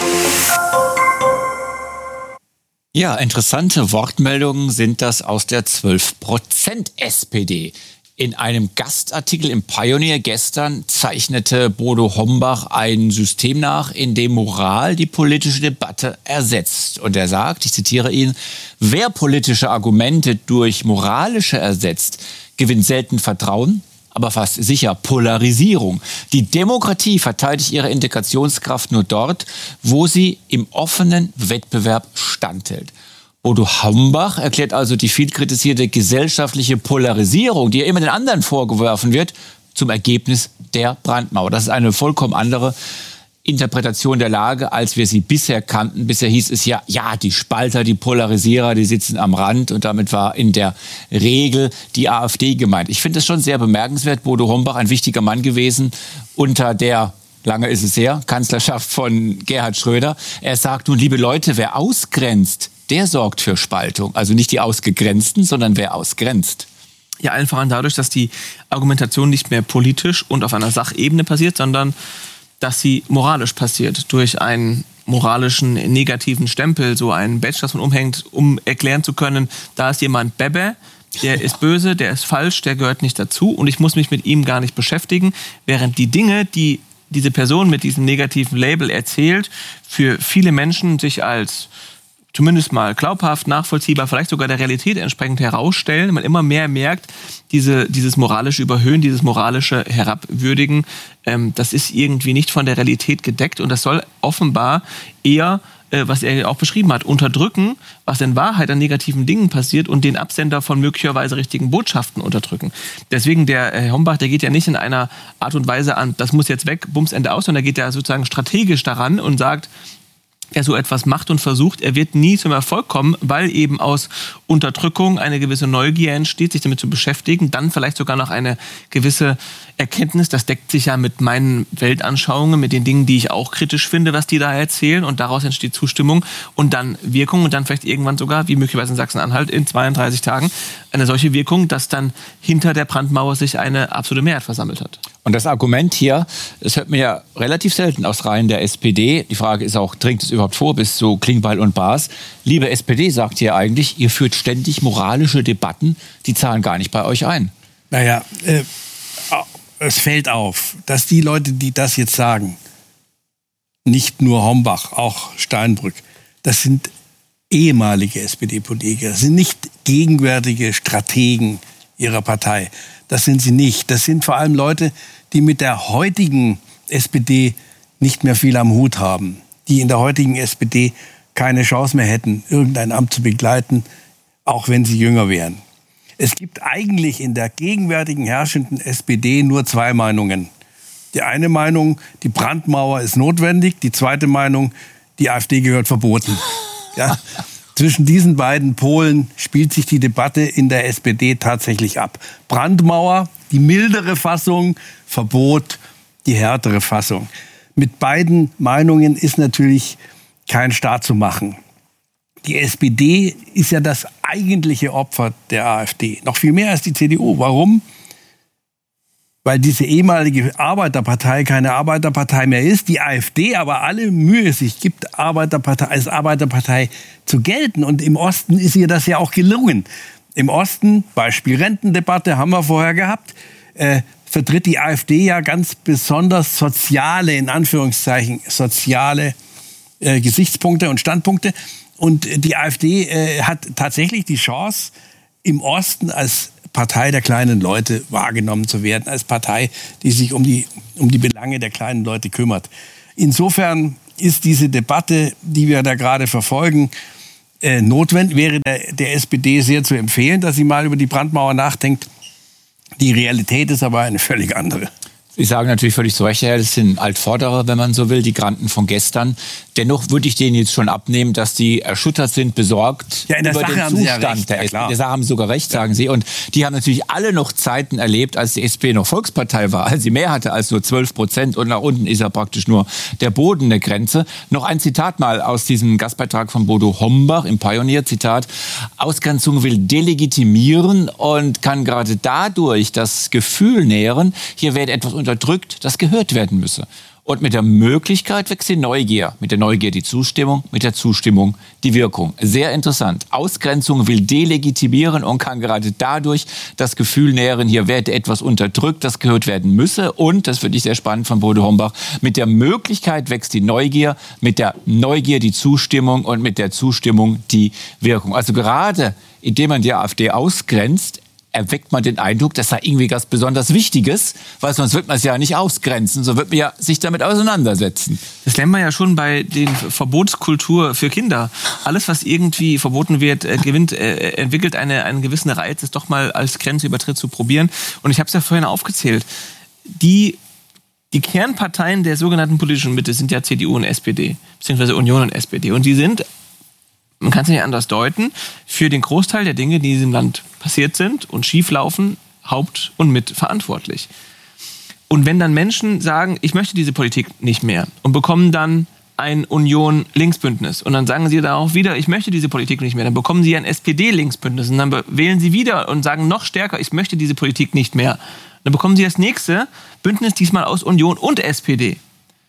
S2: Ja, interessante Wortmeldungen sind das aus der zwölf Prozent S P D. In einem Gastartikel im Pioneer gestern zeichnete Bodo Hombach ein System nach, in dem Moral die politische Debatte ersetzt. Und er sagt, ich zitiere ihn, wer politische Argumente durch moralische ersetzt, gewinnt selten Vertrauen, aber fast sicher Polarisierung. Die Demokratie verteidigt ihre Integrationskraft nur dort, wo sie im offenen Wettbewerb standhält. Bodo Hombach erklärt also die viel kritisierte gesellschaftliche Polarisierung, die ja immer den anderen vorgeworfen wird, zum Ergebnis der Brandmauer. Das ist eine vollkommen andere Interpretation der Lage, als wir sie bisher kannten. Bisher hieß es ja, ja, die Spalter, die Polarisierer, die sitzen am Rand und damit war in der Regel die AfD gemeint. Ich finde es schon sehr bemerkenswert, Bodo Hombach, ein wichtiger Mann gewesen unter der, lange ist es her, Kanzlerschaft von Gerhard Schröder. Er sagt nun, liebe Leute, wer ausgrenzt, der sorgt für Spaltung. Also nicht die Ausgegrenzten, sondern wer ausgrenzt.
S5: Ja, allen voran dadurch, dass die Argumentation nicht mehr politisch und auf einer Sachebene passiert, sondern dass sie moralisch passiert. Durch einen moralischen negativen Stempel, so einen Badge, das man umhängt, um erklären zu können, da ist jemand Bebe, der ist böse, der ist falsch, der gehört nicht dazu und ich muss mich mit ihm gar nicht beschäftigen. Während die Dinge, die diese Person mit diesem negativen Label erzählt, für viele Menschen sich als zumindest mal glaubhaft, nachvollziehbar, vielleicht sogar der Realität entsprechend herausstellen. Man immer mehr merkt, diese, dieses moralische Überhöhen, dieses moralische Herabwürdigen, ähm, das ist irgendwie nicht von der Realität gedeckt und das soll offenbar eher, äh, was er auch beschrieben hat, unterdrücken, was in Wahrheit an negativen Dingen passiert und den Absender von möglicherweise richtigen Botschaften unterdrücken. Deswegen der Herr Hombach, der geht ja nicht in einer Art und Weise an, das muss jetzt weg, Bums, Ende aus, sondern der geht ja sozusagen strategisch daran und sagt, wer so etwas macht und versucht, er wird nie zum Erfolg kommen, weil eben aus Unterdrückung eine gewisse Neugier entsteht, sich damit zu beschäftigen, dann vielleicht sogar noch eine gewisse Erkenntnis, das deckt sich ja mit meinen Weltanschauungen, mit den Dingen, die ich auch kritisch finde, was die da erzählen und daraus entsteht Zustimmung und dann Wirkung und dann vielleicht irgendwann sogar, wie möglicherweise in Sachsen-Anhalt, in zweiunddreißig Tagen eine solche Wirkung, dass dann hinter der Brandmauer sich eine absolute Mehrheit versammelt hat.
S2: Und das Argument hier, das hört man ja relativ selten aus Reihen der S P D. Die Frage ist auch, dringt es überhaupt vor bis zu Klingbeil und Baas? Liebe S P D, sagt ihr eigentlich, ihr führt ständig moralische Debatten, die zahlen gar nicht bei euch ein.
S4: Naja, äh, es fällt auf, dass die Leute, die das jetzt sagen, nicht nur Hombach, auch Steinbrück, das sind ehemalige S P D-Politiker, das sind nicht gegenwärtige Strategen ihrer Partei. Das sind sie nicht. Das sind vor allem Leute, die mit der heutigen S P D nicht mehr viel am Hut haben, die in der heutigen S P D keine Chance mehr hätten, irgendein Amt zu begleiten, auch wenn sie jünger wären. Es gibt eigentlich in der gegenwärtigen herrschenden S P D nur zwei Meinungen. Die eine Meinung, die Brandmauer ist notwendig. Die zweite Meinung, die AfD gehört verboten. Ja, zwischen diesen beiden Polen spielt sich die Debatte in der S P D tatsächlich ab. Brandmauer, die mildere Fassung, Verbot, die härtere Fassung. Mit beiden Meinungen ist natürlich kein Staat zu machen. Die S P D ist ja das eigentliche Opfer der AfD. Noch viel mehr als die C D U. Warum? Weil diese ehemalige Arbeiterpartei keine Arbeiterpartei mehr ist, die AfD aber alle Mühe sich gibt, Arbeiterpartei, als Arbeiterpartei zu gelten. Und im Osten ist ihr das ja auch gelungen. Im Osten, Beispiel Rentendebatte, haben wir vorher gehabt, äh, vertritt die AfD ja ganz besonders soziale, in Anführungszeichen, soziale äh, Gesichtspunkte und Standpunkte. Und die AfD äh, hat tatsächlich die Chance, im Osten als Partei der kleinen Leute wahrgenommen zu werden, als Partei, die sich um die, um die Belange der kleinen Leute kümmert. Insofern ist diese Debatte, die wir da gerade verfolgen, äh, notwendig. Wäre der, der S P D sehr zu empfehlen, dass sie mal über die Brandmauer nachdenkt. Die Realität ist aber eine völlig andere.
S2: Sie sagen natürlich völlig zu Recht, das sind Altvorderer, wenn man so will, die Granden von gestern. Dennoch würde ich denen jetzt schon abnehmen, dass die erschüttert sind, besorgt
S4: ja, in der
S2: über
S4: Sache
S2: den
S4: haben
S2: Zustand
S4: Sie ja recht.
S2: der
S4: Ja,
S2: S P D.
S4: klar.
S2: Der Sache haben Sie sogar recht, sagen Sie. Und die haben natürlich alle noch Zeiten erlebt, als die S P D noch Volkspartei war, als sie mehr hatte als nur zwölf Prozent. Und nach unten ist ja praktisch nur der Boden der Grenze. Noch ein Zitat mal aus diesem Gastbeitrag von Bodo Hombach im Pioneer, Zitat: Ausgrenzung will delegitimieren und kann gerade dadurch das Gefühl nähren, hier werde etwas unterdrückt, das gehört werden müsse. Und mit der Möglichkeit wächst die Neugier. Mit der Neugier die Zustimmung, mit der Zustimmung die Wirkung. Sehr interessant. Ausgrenzung will delegitimieren und kann gerade dadurch das Gefühl nähren, hier werde etwas unterdrückt, das gehört werden müsse. Und, das finde ich sehr spannend von Bodo Hombach, mit der Möglichkeit wächst die Neugier, mit der Neugier die Zustimmung und mit der Zustimmung die Wirkung. Also gerade indem man die AfD ausgrenzt, erweckt man den Eindruck, das sei irgendwie was besonders Wichtiges, weil sonst wird man es ja nicht ausgrenzen, so wird man ja sich damit auseinandersetzen.
S5: Das lernen wir ja schon bei den Verbotskultur für Kinder. Alles, was irgendwie verboten wird, äh, gewinnt, äh, entwickelt eine, einen gewissen Reiz, es doch mal als Grenzübertritt zu probieren. Und ich habe es ja vorhin aufgezählt. Die, die Kernparteien der sogenannten politischen Mitte sind ja C D U und S P D, beziehungsweise Union und S P D. Und die sind, man kann es nicht anders deuten, für den Großteil der Dinge, die in diesem Land passiert sind und schieflaufen, haupt- und mitverantwortlich. Und wenn dann Menschen sagen, ich möchte diese Politik nicht mehr und bekommen dann ein Union-Linksbündnis und dann sagen sie da auch wieder, ich möchte diese Politik nicht mehr, dann bekommen sie ein S P D-Linksbündnis und dann wählen sie wieder und sagen noch stärker, ich möchte diese Politik nicht mehr. Dann bekommen sie das nächste Bündnis, diesmal aus Union und S P D.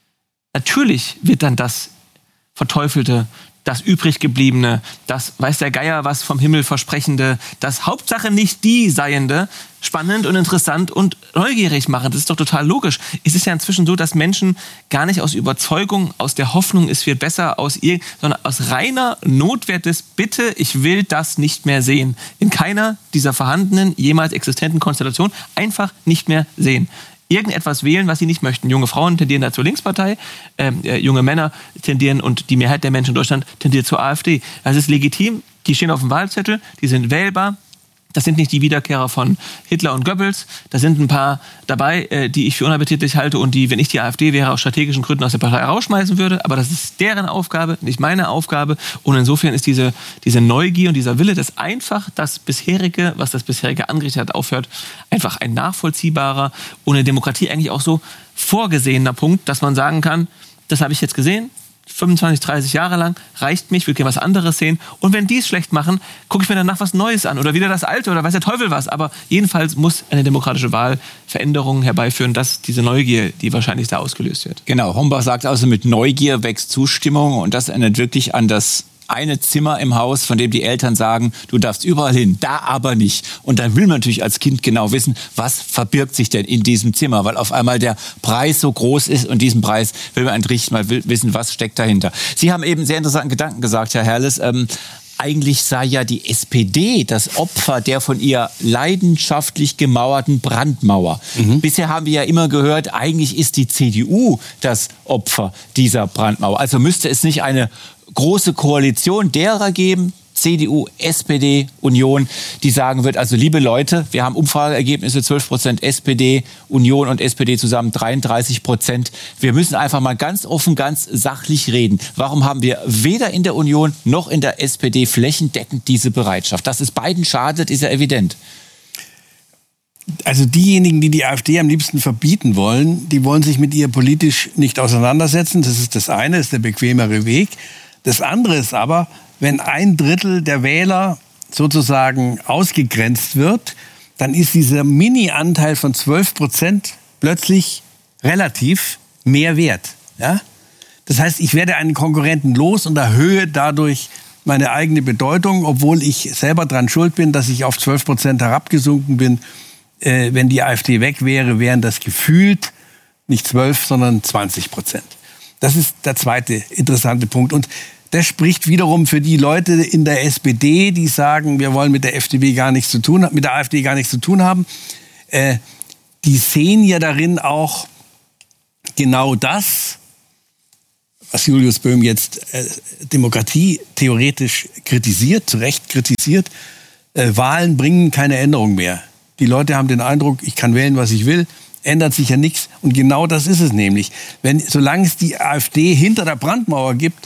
S5: Natürlich wird dann das Verteufelte, das übriggebliebene, das weiß der Geier was vom Himmel versprechende, das Hauptsache nicht die Seiende, spannend und interessant und neugierig machen. Das ist doch total logisch. Es ist ja inzwischen so, dass Menschen gar nicht aus Überzeugung, aus der Hoffnung, es wird besser, aus ihr, sondern aus reiner Notwehr des Bitte, ich will das nicht mehr sehen. In keiner dieser vorhandenen, jemals existenten Konstellationen einfach nicht mehr sehen. Irgendetwas wählen, was sie nicht möchten. Junge Frauen tendieren da zur Linkspartei, äh, junge Männer tendieren und die Mehrheit der Menschen in Deutschland tendiert zur AfD. Das ist legitim, die stehen auf dem Wahlzettel, die sind wählbar. Das sind nicht die Wiederkehrer von Hitler und Goebbels. Da sind ein paar dabei, äh, die ich für unappetitlich halte und die, wenn ich die AfD wäre, aus strategischen Gründen aus der Partei rausschmeißen würde. Aber das ist deren Aufgabe, nicht meine Aufgabe. Und insofern ist diese, diese Neugier und dieser Wille, dass einfach das bisherige, was das bisherige angerichtet hat, aufhört, einfach ein nachvollziehbarer und in der Demokratie eigentlich auch so vorgesehener Punkt, dass man sagen kann, das habe ich jetzt gesehen, fünfundzwanzig, dreißig Jahre lang, reicht mich, will gerne was anderes sehen. Und wenn die es schlecht machen, gucke ich mir danach was Neues an oder wieder das Alte oder weiß der Teufel was. Aber jedenfalls muss eine demokratische Wahl Veränderungen herbeiführen, dass diese Neugier, die wahrscheinlich da ausgelöst wird.
S2: Genau, Hombach sagt also, mit Neugier wächst Zustimmung und das erinnert wirklich an das eine Zimmer im Haus, von dem die Eltern sagen, du darfst überall hin, da aber nicht. Und dann will man natürlich als Kind genau wissen, was verbirgt sich denn in diesem Zimmer, weil auf einmal der Preis so groß ist und diesen Preis will man entrichten, man will wissen, was steckt dahinter. Sie haben eben sehr interessanten Gedanken gesagt, Herr Herles. Ähm, eigentlich sei ja die S P D das Opfer der von ihr leidenschaftlich gemauerten Brandmauer. Mhm. Bisher haben wir ja immer gehört, eigentlich ist die C D U das Opfer dieser Brandmauer. Also müsste es nicht eine große Koalition derer geben, C D U, S P D, Union, die sagen wird, also liebe Leute, wir haben Umfrageergebnisse, zwölf Prozent S P D, Union und S P D zusammen dreiunddreißig Prozent. Wir müssen einfach mal ganz offen, ganz sachlich reden. Warum haben wir weder in der Union noch in der S P D flächendeckend diese Bereitschaft? Dass es beiden schadet, ist ja evident.
S4: Also diejenigen, die die AfD am liebsten verbieten wollen, die wollen sich mit ihr politisch nicht auseinandersetzen. Das ist das eine, das ist der bequemere Weg. Das andere ist aber, wenn ein Drittel der Wähler sozusagen ausgegrenzt wird, dann ist dieser Mini-Anteil von zwölf Prozent plötzlich relativ mehr wert. Ja? Das heißt, ich werde einen Konkurrenten los und erhöhe dadurch meine eigene Bedeutung, obwohl ich selber dran schuld bin, dass ich auf zwölf Prozent herabgesunken bin. Äh, wenn die AfD weg wäre, wären das gefühlt nicht zwölf, sondern zwanzig Prozent. Das ist der zweite interessante Punkt. Und das spricht wiederum für die Leute in der S P D, die sagen, wir wollen mit der F D P gar nichts zu tun, mit der AfD gar nichts zu tun haben. Äh, die sehen ja darin auch genau das, was Julius Böhm jetzt äh, Demokratie theoretisch kritisiert, zu Recht kritisiert. Äh, Wahlen bringen keine Änderung mehr. Die Leute haben den Eindruck, ich kann wählen, was ich will. Ändert sich ja nichts. Und genau das ist es nämlich. Wenn, solange es die AfD hinter der Brandmauer gibt,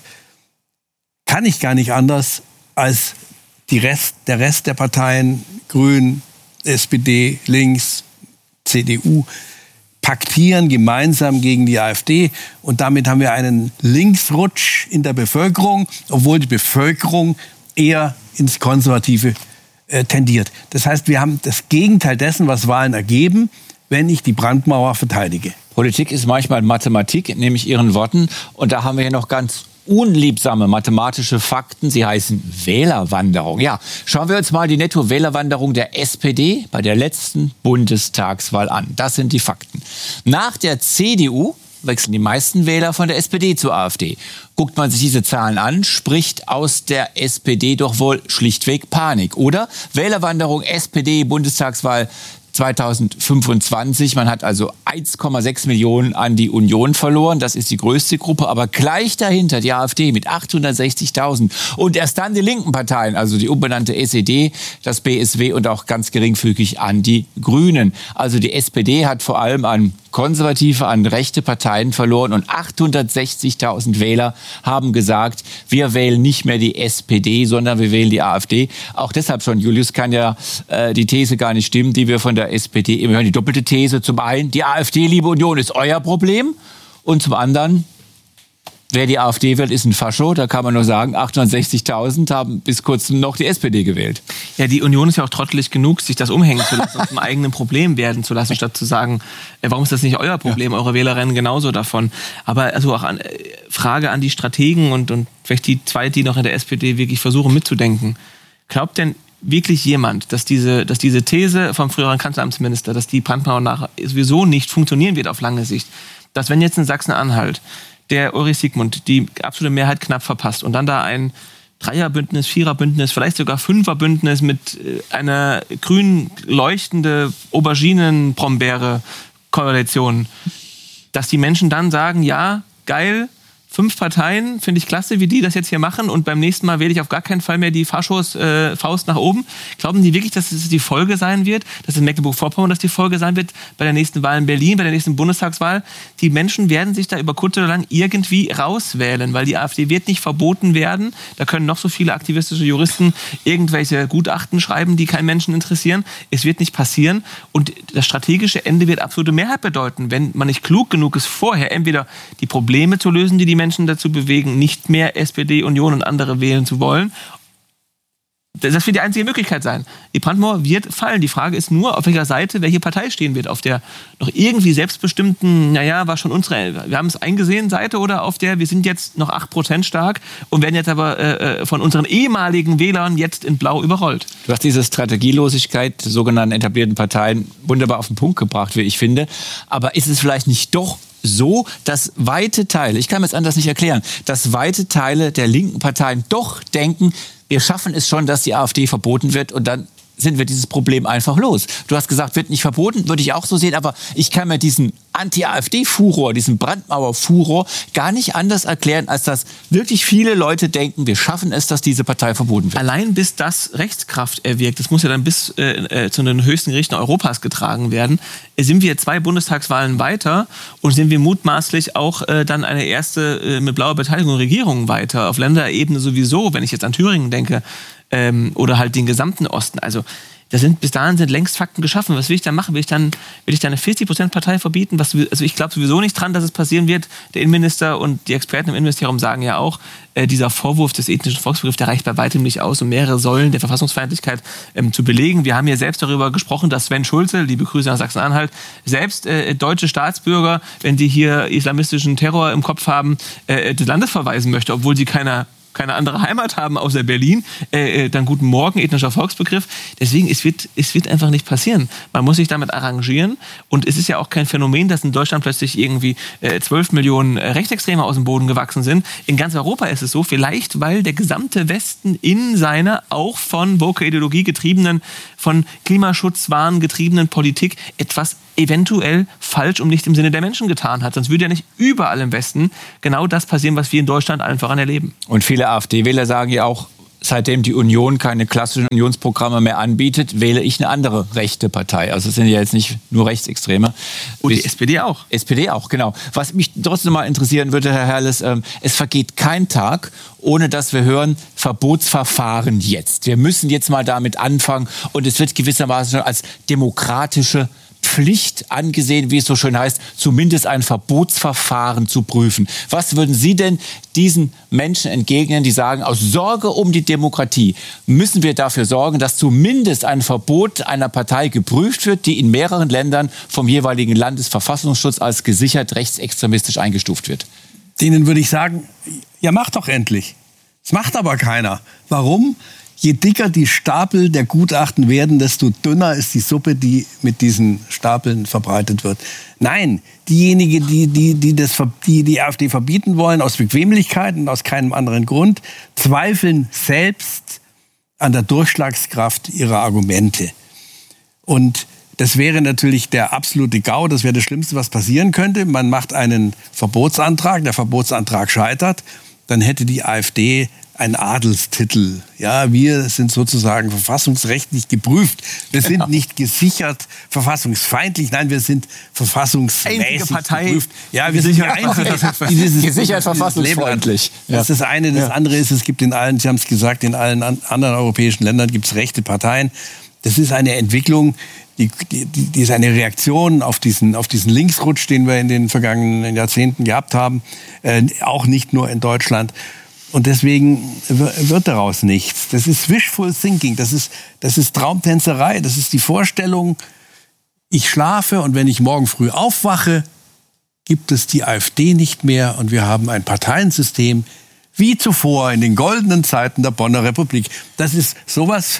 S4: kann ich gar nicht anders als die Rest, der Rest der Parteien, Grünen, S P D, Links, C D U, paktieren gemeinsam gegen die AfD. Und damit haben wir einen Linksrutsch in der Bevölkerung, obwohl die Bevölkerung eher ins Konservative äh, tendiert. Das heißt, wir haben das Gegenteil dessen, was Wahlen ergeben, wenn ich die Brandmauer verteidige.
S2: Politik ist manchmal Mathematik, nehme ich Ihren Worten. Und da haben wir ja noch ganz unliebsame mathematische Fakten. Sie heißen Wählerwanderung. Ja, schauen wir uns mal die Netto-Wählerwanderung der S P D bei der letzten Bundestagswahl an. Das sind die Fakten. Nach der C D U wechseln die meisten Wähler von der S P D zur AfD. Guckt man sich diese Zahlen an, spricht aus der S P D doch wohl schlichtweg Panik, oder? Wählerwanderung S P D, Bundestagswahl zweitausendfünfundzwanzig. Man hat also eins Komma sechs Millionen an die Union verloren. Das ist die größte Gruppe. Aber gleich dahinter die AfD mit achthundertsechzigtausend. Und erst dann die linken Parteien, also die umbenannte S E D, das B S W und auch ganz geringfügig an die Grünen. Also die S P D hat vor allem an konservative, an rechte Parteien verloren. Und achthundertsechzigtausend Wähler haben gesagt, wir wählen nicht mehr die S P D, sondern wir wählen die AfD. Auch deshalb schon, Julius, kann ja äh, die These gar nicht stimmen, die wir von der S P D immer hören. Die doppelte These: Zum einen, die AfD, liebe Union, ist euer Problem. Und zum anderen, wer die AfD wählt, ist ein Fascho. Da kann man nur sagen, achthundertsechzigtausend haben bis kurzem noch die S P D gewählt.
S5: Ja, die Union ist ja auch trottelig genug, sich das umhängen zu lassen und zum eigenen Problem werden zu lassen, statt zu sagen, äh, warum ist das nicht euer Problem? Ja. Eure Wähler rennen genauso davon. Aber also auch an, äh, Frage an die Strategen und, und vielleicht die zwei, die noch in der S P D wirklich versuchen mitzudenken. Glaubt denn wirklich jemand, dass diese, dass diese These vom früheren Kanzleramtsminister, dass die Brandmauer nach sowieso nicht funktionieren wird auf lange Sicht, dass wenn jetzt in Sachsen-Anhalt der Ulrich Siegmund die absolute Mehrheit knapp verpasst und dann da ein Dreierbündnis, Viererbündnis, vielleicht sogar Fünferbündnis mit einer grün leuchtende Auberginen-Brombeere-Koalition, dass die Menschen dann sagen, ja, geil, fünf Parteien, finde ich klasse, wie die das jetzt hier machen, und beim nächsten Mal wähle ich auf gar keinen Fall mehr die Faschos äh, Faust nach oben. Glauben die wirklich, dass es die Folge sein wird, dass in Mecklenburg-Vorpommern das die Folge sein wird, bei der nächsten Wahl in Berlin, bei der nächsten Bundestagswahl? Die Menschen werden sich da über kurz oder lang irgendwie rauswählen, weil die AfD wird nicht verboten werden. Da können noch so viele aktivistische Juristen irgendwelche Gutachten schreiben, die keinen Menschen interessieren. Es wird nicht passieren, und das strategische Ende wird absolute Mehrheit bedeuten, wenn man nicht klug genug ist, vorher entweder die Probleme zu lösen, die die Menschen Menschen dazu bewegen, nicht mehr S P D, Union und andere wählen zu wollen. Das wird die einzige Möglichkeit sein. Die Brandmauer wird fallen. Die Frage ist nur, auf welcher Seite welche Partei stehen wird. Auf der noch irgendwie selbstbestimmten, naja, war schon unsere, wir haben es eingesehen, Seite, oder auf der, wir sind jetzt noch acht Prozent stark und werden jetzt aber äh, von unseren ehemaligen Wählern jetzt in Blau überrollt.
S2: Du hast diese Strategielosigkeit der sogenannten etablierten Parteien wunderbar auf den Punkt gebracht, wie ich finde. Aber ist es vielleicht nicht doch so, dass weite Teile, ich kann mir es anders nicht erklären, dass weite Teile der linken Parteien doch denken, wir schaffen es schon, dass die AfD verboten wird und dann sind wir dieses Problem einfach los. Du hast gesagt, wird nicht verboten, würde ich auch so sehen, aber ich kann mir diesen Anti-AfD-Furor, diesen Brandmauer-Furor gar nicht anders erklären, als dass wirklich viele Leute denken, wir schaffen es, dass diese Partei verboten wird.
S5: Allein bis das Rechtskraft erwirkt, das muss ja dann bis äh, zu den höchsten Gerichten Europas getragen werden, sind wir zwei Bundestagswahlen weiter und sind wir mutmaßlich auch äh, dann eine erste äh, mit blauer Beteiligung Regierung weiter, auf Länderebene sowieso, wenn ich jetzt an Thüringen denke, ähm, oder halt den gesamten Osten. Also da sind, bis dahin sind längst Fakten geschaffen. Was will ich dann machen? Will ich dann, will ich dann eine vierzig Prozent Partei verbieten? Was, also ich glaube sowieso nicht dran, dass es passieren wird. Der Innenminister und die Experten im Innenministerium sagen ja auch, äh, dieser Vorwurf des ethnischen Volksbegriffs, der reicht bei weitem nicht aus, um mehrere Säulen der Verfassungsfeindlichkeit ähm, zu belegen. Wir haben ja selbst darüber gesprochen, dass Sven Schulze, liebe Grüße nach Sachsen-Anhalt, selbst äh, deutsche Staatsbürger, wenn die hier islamistischen Terror im Kopf haben, äh, des Landes verweisen möchte, obwohl sie keiner keine andere Heimat haben außer Berlin, äh, dann guten Morgen, ethnischer Volksbegriff. Deswegen, es wird, es wird einfach nicht passieren. Man muss sich damit arrangieren und es ist ja auch kein Phänomen, dass in Deutschland plötzlich irgendwie äh, zwölf Millionen äh, Rechtsextreme aus dem Boden gewachsen sind. In ganz Europa ist es so, vielleicht weil der gesamte Westen in seiner auch von Woke-Ideologie getriebenen, von Klimaschutzwahn getriebenen Politik etwas eventuell falsch und nicht im Sinne der Menschen getan hat. Sonst würde ja nicht überall im Westen genau das passieren, was wir in Deutschland allen voran erleben.
S2: Und viele AfD-Wähler sagen ja auch, seitdem die Union keine klassischen Unionsprogramme mehr anbietet, wähle ich eine andere rechte Partei. Also es sind ja jetzt nicht nur Rechtsextreme.
S5: Und die S P D auch.
S2: S P D auch, genau. Was mich trotzdem mal interessieren würde, Herr Herles, ähm, es vergeht kein Tag, ohne dass wir hören, Verbotsverfahren jetzt. Wir müssen jetzt mal damit anfangen und es wird gewissermaßen schon als demokratische Pflicht angesehen, wie es so schön heißt, zumindest ein Verbotsverfahren zu prüfen. Was würden Sie denn diesen Menschen entgegnen, die sagen, aus Sorge um die Demokratie müssen wir dafür sorgen, dass zumindest ein Verbot einer Partei geprüft wird, die in mehreren Ländern vom jeweiligen Landesverfassungsschutz als gesichert rechtsextremistisch eingestuft wird?
S4: Denen würde ich sagen, ja, macht doch endlich. Das macht aber keiner. Warum? Je dicker die Stapel der Gutachten werden, desto dünner ist die Suppe, die mit diesen Stapeln verbreitet wird. Nein, diejenigen, die die, die, das, die die AfD verbieten wollen, aus Bequemlichkeit und aus keinem anderen Grund, zweifeln selbst an der Durchschlagskraft ihrer Argumente. Und das wäre natürlich der absolute GAU, das wäre das Schlimmste, was passieren könnte. Man macht einen Verbotsantrag, der Verbotsantrag scheitert, dann hätte die AfD ein Adelstitel. Ja, wir sind sozusagen verfassungsrechtlich geprüft. Wir sind genau. nicht gesichert verfassungsfeindlich, nein, wir sind verfassungsmäßig
S5: Partei,
S4: geprüft. Ja, wir sind die einzige, die dieses,
S2: gesichert verfassungsfreundlich.
S4: Ja. Das ist das eine. Das ja. andere ist, es gibt in allen, Sie haben es gesagt, in allen anderen europäischen Ländern gibt es rechte Parteien. Das ist eine Entwicklung, die, die, die ist eine Reaktion auf diesen, auf diesen Linksrutsch, den wir in den vergangenen Jahrzehnten gehabt haben. Äh, auch nicht nur in Deutschland. Und deswegen wird daraus nichts. Das ist wishful thinking, das ist, das ist Traumtänzerei, das ist die Vorstellung, ich schlafe und wenn ich morgen früh aufwache, gibt es die AfD nicht mehr und wir haben ein Parteiensystem wie zuvor in den goldenen Zeiten der Bonner Republik. Das ist sowas,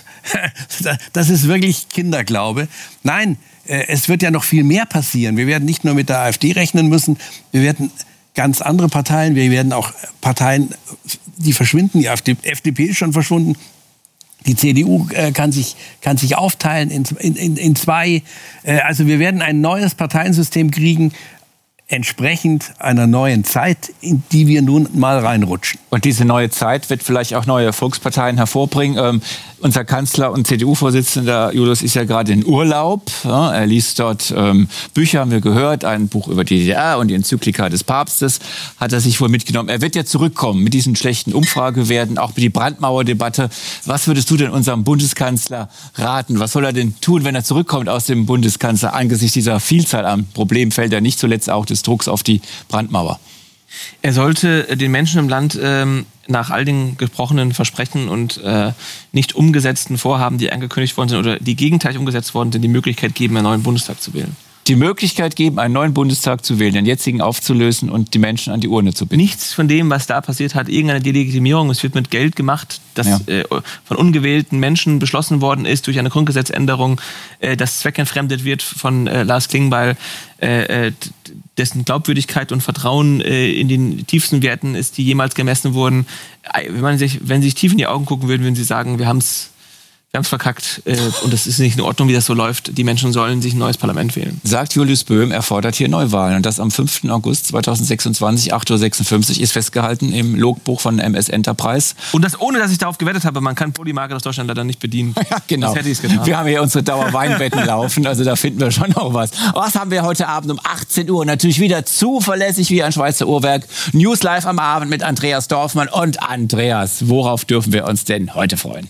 S4: das ist wirklich Kinderglaube. Nein, es wird ja noch viel mehr passieren. Wir werden nicht nur mit der AfD rechnen müssen, wir werden ganz andere Parteien, wir werden auch Parteien, die verschwinden, die F D P ist schon verschwunden, die C D U äh, kann sich, kann sich aufteilen in, in, in zwei, äh, also wir werden ein neues Parteiensystem kriegen, entsprechend einer neuen Zeit, in die wir nun mal reinrutschen.
S2: Und diese neue Zeit wird vielleicht auch neue Volksparteien hervorbringen. Ähm, unser Kanzler und C D U-Vorsitzender Julius ist ja gerade in Urlaub. Ja, er liest dort ähm, Bücher, haben wir gehört, ein Buch über die D D R und die Enzyklika des Papstes hat er sich wohl mitgenommen. Er wird ja zurückkommen mit diesen schlechten Umfragewerten, auch mit die Brandmauerdebatte. Was würdest du denn unserem Bundeskanzler raten? Was soll er denn tun, wenn er zurückkommt aus dem Bundeskanzler angesichts dieser Vielzahl an Problemfeldern, nicht zuletzt auch des Drucks auf die Brandmauer?
S5: Er sollte den Menschen im Land ähm, nach all den gesprochenen Versprechen und äh, nicht umgesetzten Vorhaben, die angekündigt worden sind oder die gegenteilig umgesetzt worden sind, die Möglichkeit geben, einen neuen Bundestag zu wählen.
S2: Die Möglichkeit geben, einen neuen Bundestag zu wählen, den jetzigen aufzulösen und die Menschen an die Urne zu binden.
S5: Nichts von dem, was da passiert hat, irgendeine Delegitimierung. Es wird mit Geld gemacht, das ja. äh, von ungewählten Menschen beschlossen worden ist durch eine Grundgesetzänderung, äh, das zweckentfremdet wird von äh, Lars Klingbeil, äh, dessen Glaubwürdigkeit und Vertrauen äh, in den tiefsten Werten ist, die jemals gemessen wurden. Wenn man sich, wenn Sie sich tief in die Augen gucken würden, würden Sie sagen, wir haben es Wir haben es verkackt äh, und es ist nicht in Ordnung, wie das so läuft. Die Menschen sollen sich ein neues Parlament wählen.
S2: Sagt Julius Böhm, er fordert hier Neuwahlen. Und das am fünften August zweitausendsechsundzwanzig, acht Uhr sechsundfünfzig, ist festgehalten im Logbuch von M S Enterprise.
S5: Und das ohne, dass ich darauf gewettet habe. Man kann Polymarket aus Deutschland leider nicht bedienen.
S2: Ja, genau.
S5: Das hätte ich getan.
S2: Wir haben hier unsere Dauerweinbetten laufen, also da finden wir schon noch was. Was haben wir heute Abend um achtzehn Uhr? Natürlich wieder zuverlässig wie ein Schweizer Uhrwerk. News Live am Abend mit Andreas Dorfmann. Und Andreas, worauf dürfen wir uns denn heute freuen?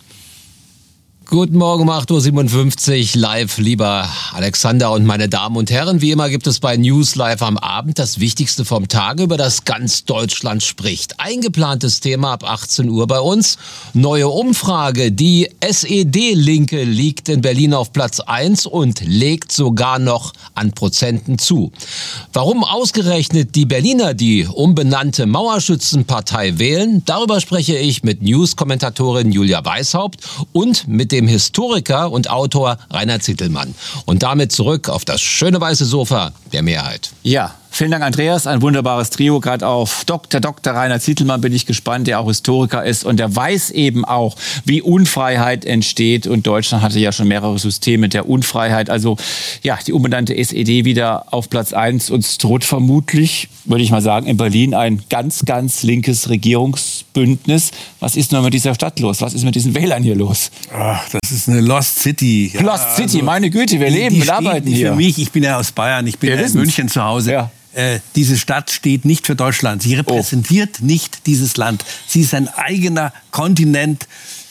S8: Guten Morgen um acht Uhr siebenundfünfzig live, lieber Alexander und meine Damen und Herren. Wie immer gibt es bei News Live am Abend das Wichtigste vom Tage, über das ganz Deutschland spricht. Eingeplantes Thema ab achtzehn Uhr bei uns. Neue Umfrage. Die S E D-Linke liegt in Berlin auf Platz eins und legt sogar noch an Prozenten zu. Warum ausgerechnet die Berliner die umbenannte Mauerschützenpartei wählen, darüber spreche ich mit News-Kommentatorin Julia Weishaupt und mit dem Historiker und Autor Rainer Zittelmann. Und damit zurück auf das schöne weiße Sofa der Mehrheit.
S2: Ja, vielen Dank, Andreas. Ein wunderbares Trio. Gerade auf Doktor Doktor Rainer Zittelmann bin ich gespannt, der auch Historiker ist. Und der weiß eben auch, wie Unfreiheit entsteht. Und Deutschland hatte ja schon mehrere Systeme der Unfreiheit. Also ja, die umbenannte S E D wieder auf Platz eins. Und es droht vermutlich, würde ich mal sagen, in Berlin ein ganz, ganz linkes Regierungsbündnis. Was ist nur mit dieser Stadt los? Was ist mit diesen Wählern hier los?
S4: Ach, das ist eine Lost City. Ja,
S2: Lost City,
S4: also,
S2: meine Güte, wir
S4: die,
S2: leben
S4: die
S2: und arbeiten
S4: hier.
S2: hier.
S4: Für mich, ich bin ja aus Bayern, ich bin ja in München zu Hause. Ja. Äh, diese Stadt steht nicht für Deutschland. Sie repräsentiert oh. nicht dieses Land. Sie ist ein eigener Kontinent.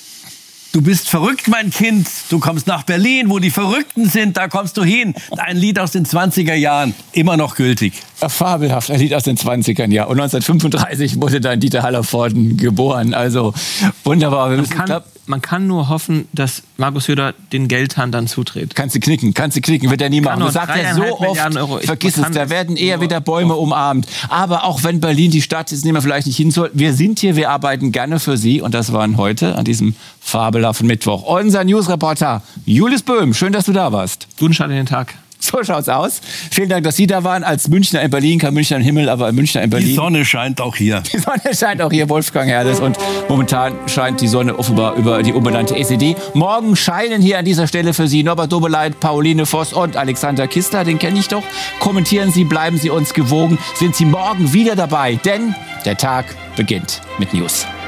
S4: Du bist verrückt, mein Kind. Du kommst nach Berlin, wo die Verrückten sind. Da kommst du hin. Ein Lied aus den zwanziger Jahren, immer noch gültig.
S2: Fabelhaft, ein Lied aus den zwanzigern, ja. Und neunzehnhundertfünfunddreißig wurde dann Dieter Hallervorden geboren. Also wunderbar. Wir
S5: man, kann, glaub, man kann nur hoffen, dass Markus Söder den Geldhahn dann zutritt.
S2: Kannst du knicken, kannst du knicken, wird er nie machen. Das sagt er so oft, vergiss es, da werden eher wieder Bäume umarmt. Aber auch wenn Berlin die Stadt ist, in der man vielleicht nicht hin soll, wir sind hier, wir arbeiten gerne für Sie. Und das waren heute an diesem fabelhaften Mittwoch unser Newsreporter Julius Böhm. Schön, dass du da warst.
S5: Guten Start in den Tag.
S2: So schaut's aus. Vielen Dank, dass Sie da waren. Als Münchner in Berlin, kein Münchner im Himmel, aber ein Münchner in Berlin.
S4: Die Sonne scheint auch hier.
S2: Die Sonne scheint auch hier, Wolfgang Herrles. Und momentan scheint die Sonne offenbar über die umbenannte S E D. Morgen scheinen hier an dieser Stelle für Sie Norbert Dobeleit, Pauline Voss und Alexander Kistler. Den kenne ich doch. Kommentieren Sie, bleiben Sie uns gewogen. Sind Sie morgen wieder dabei, denn der Tag beginnt mit News.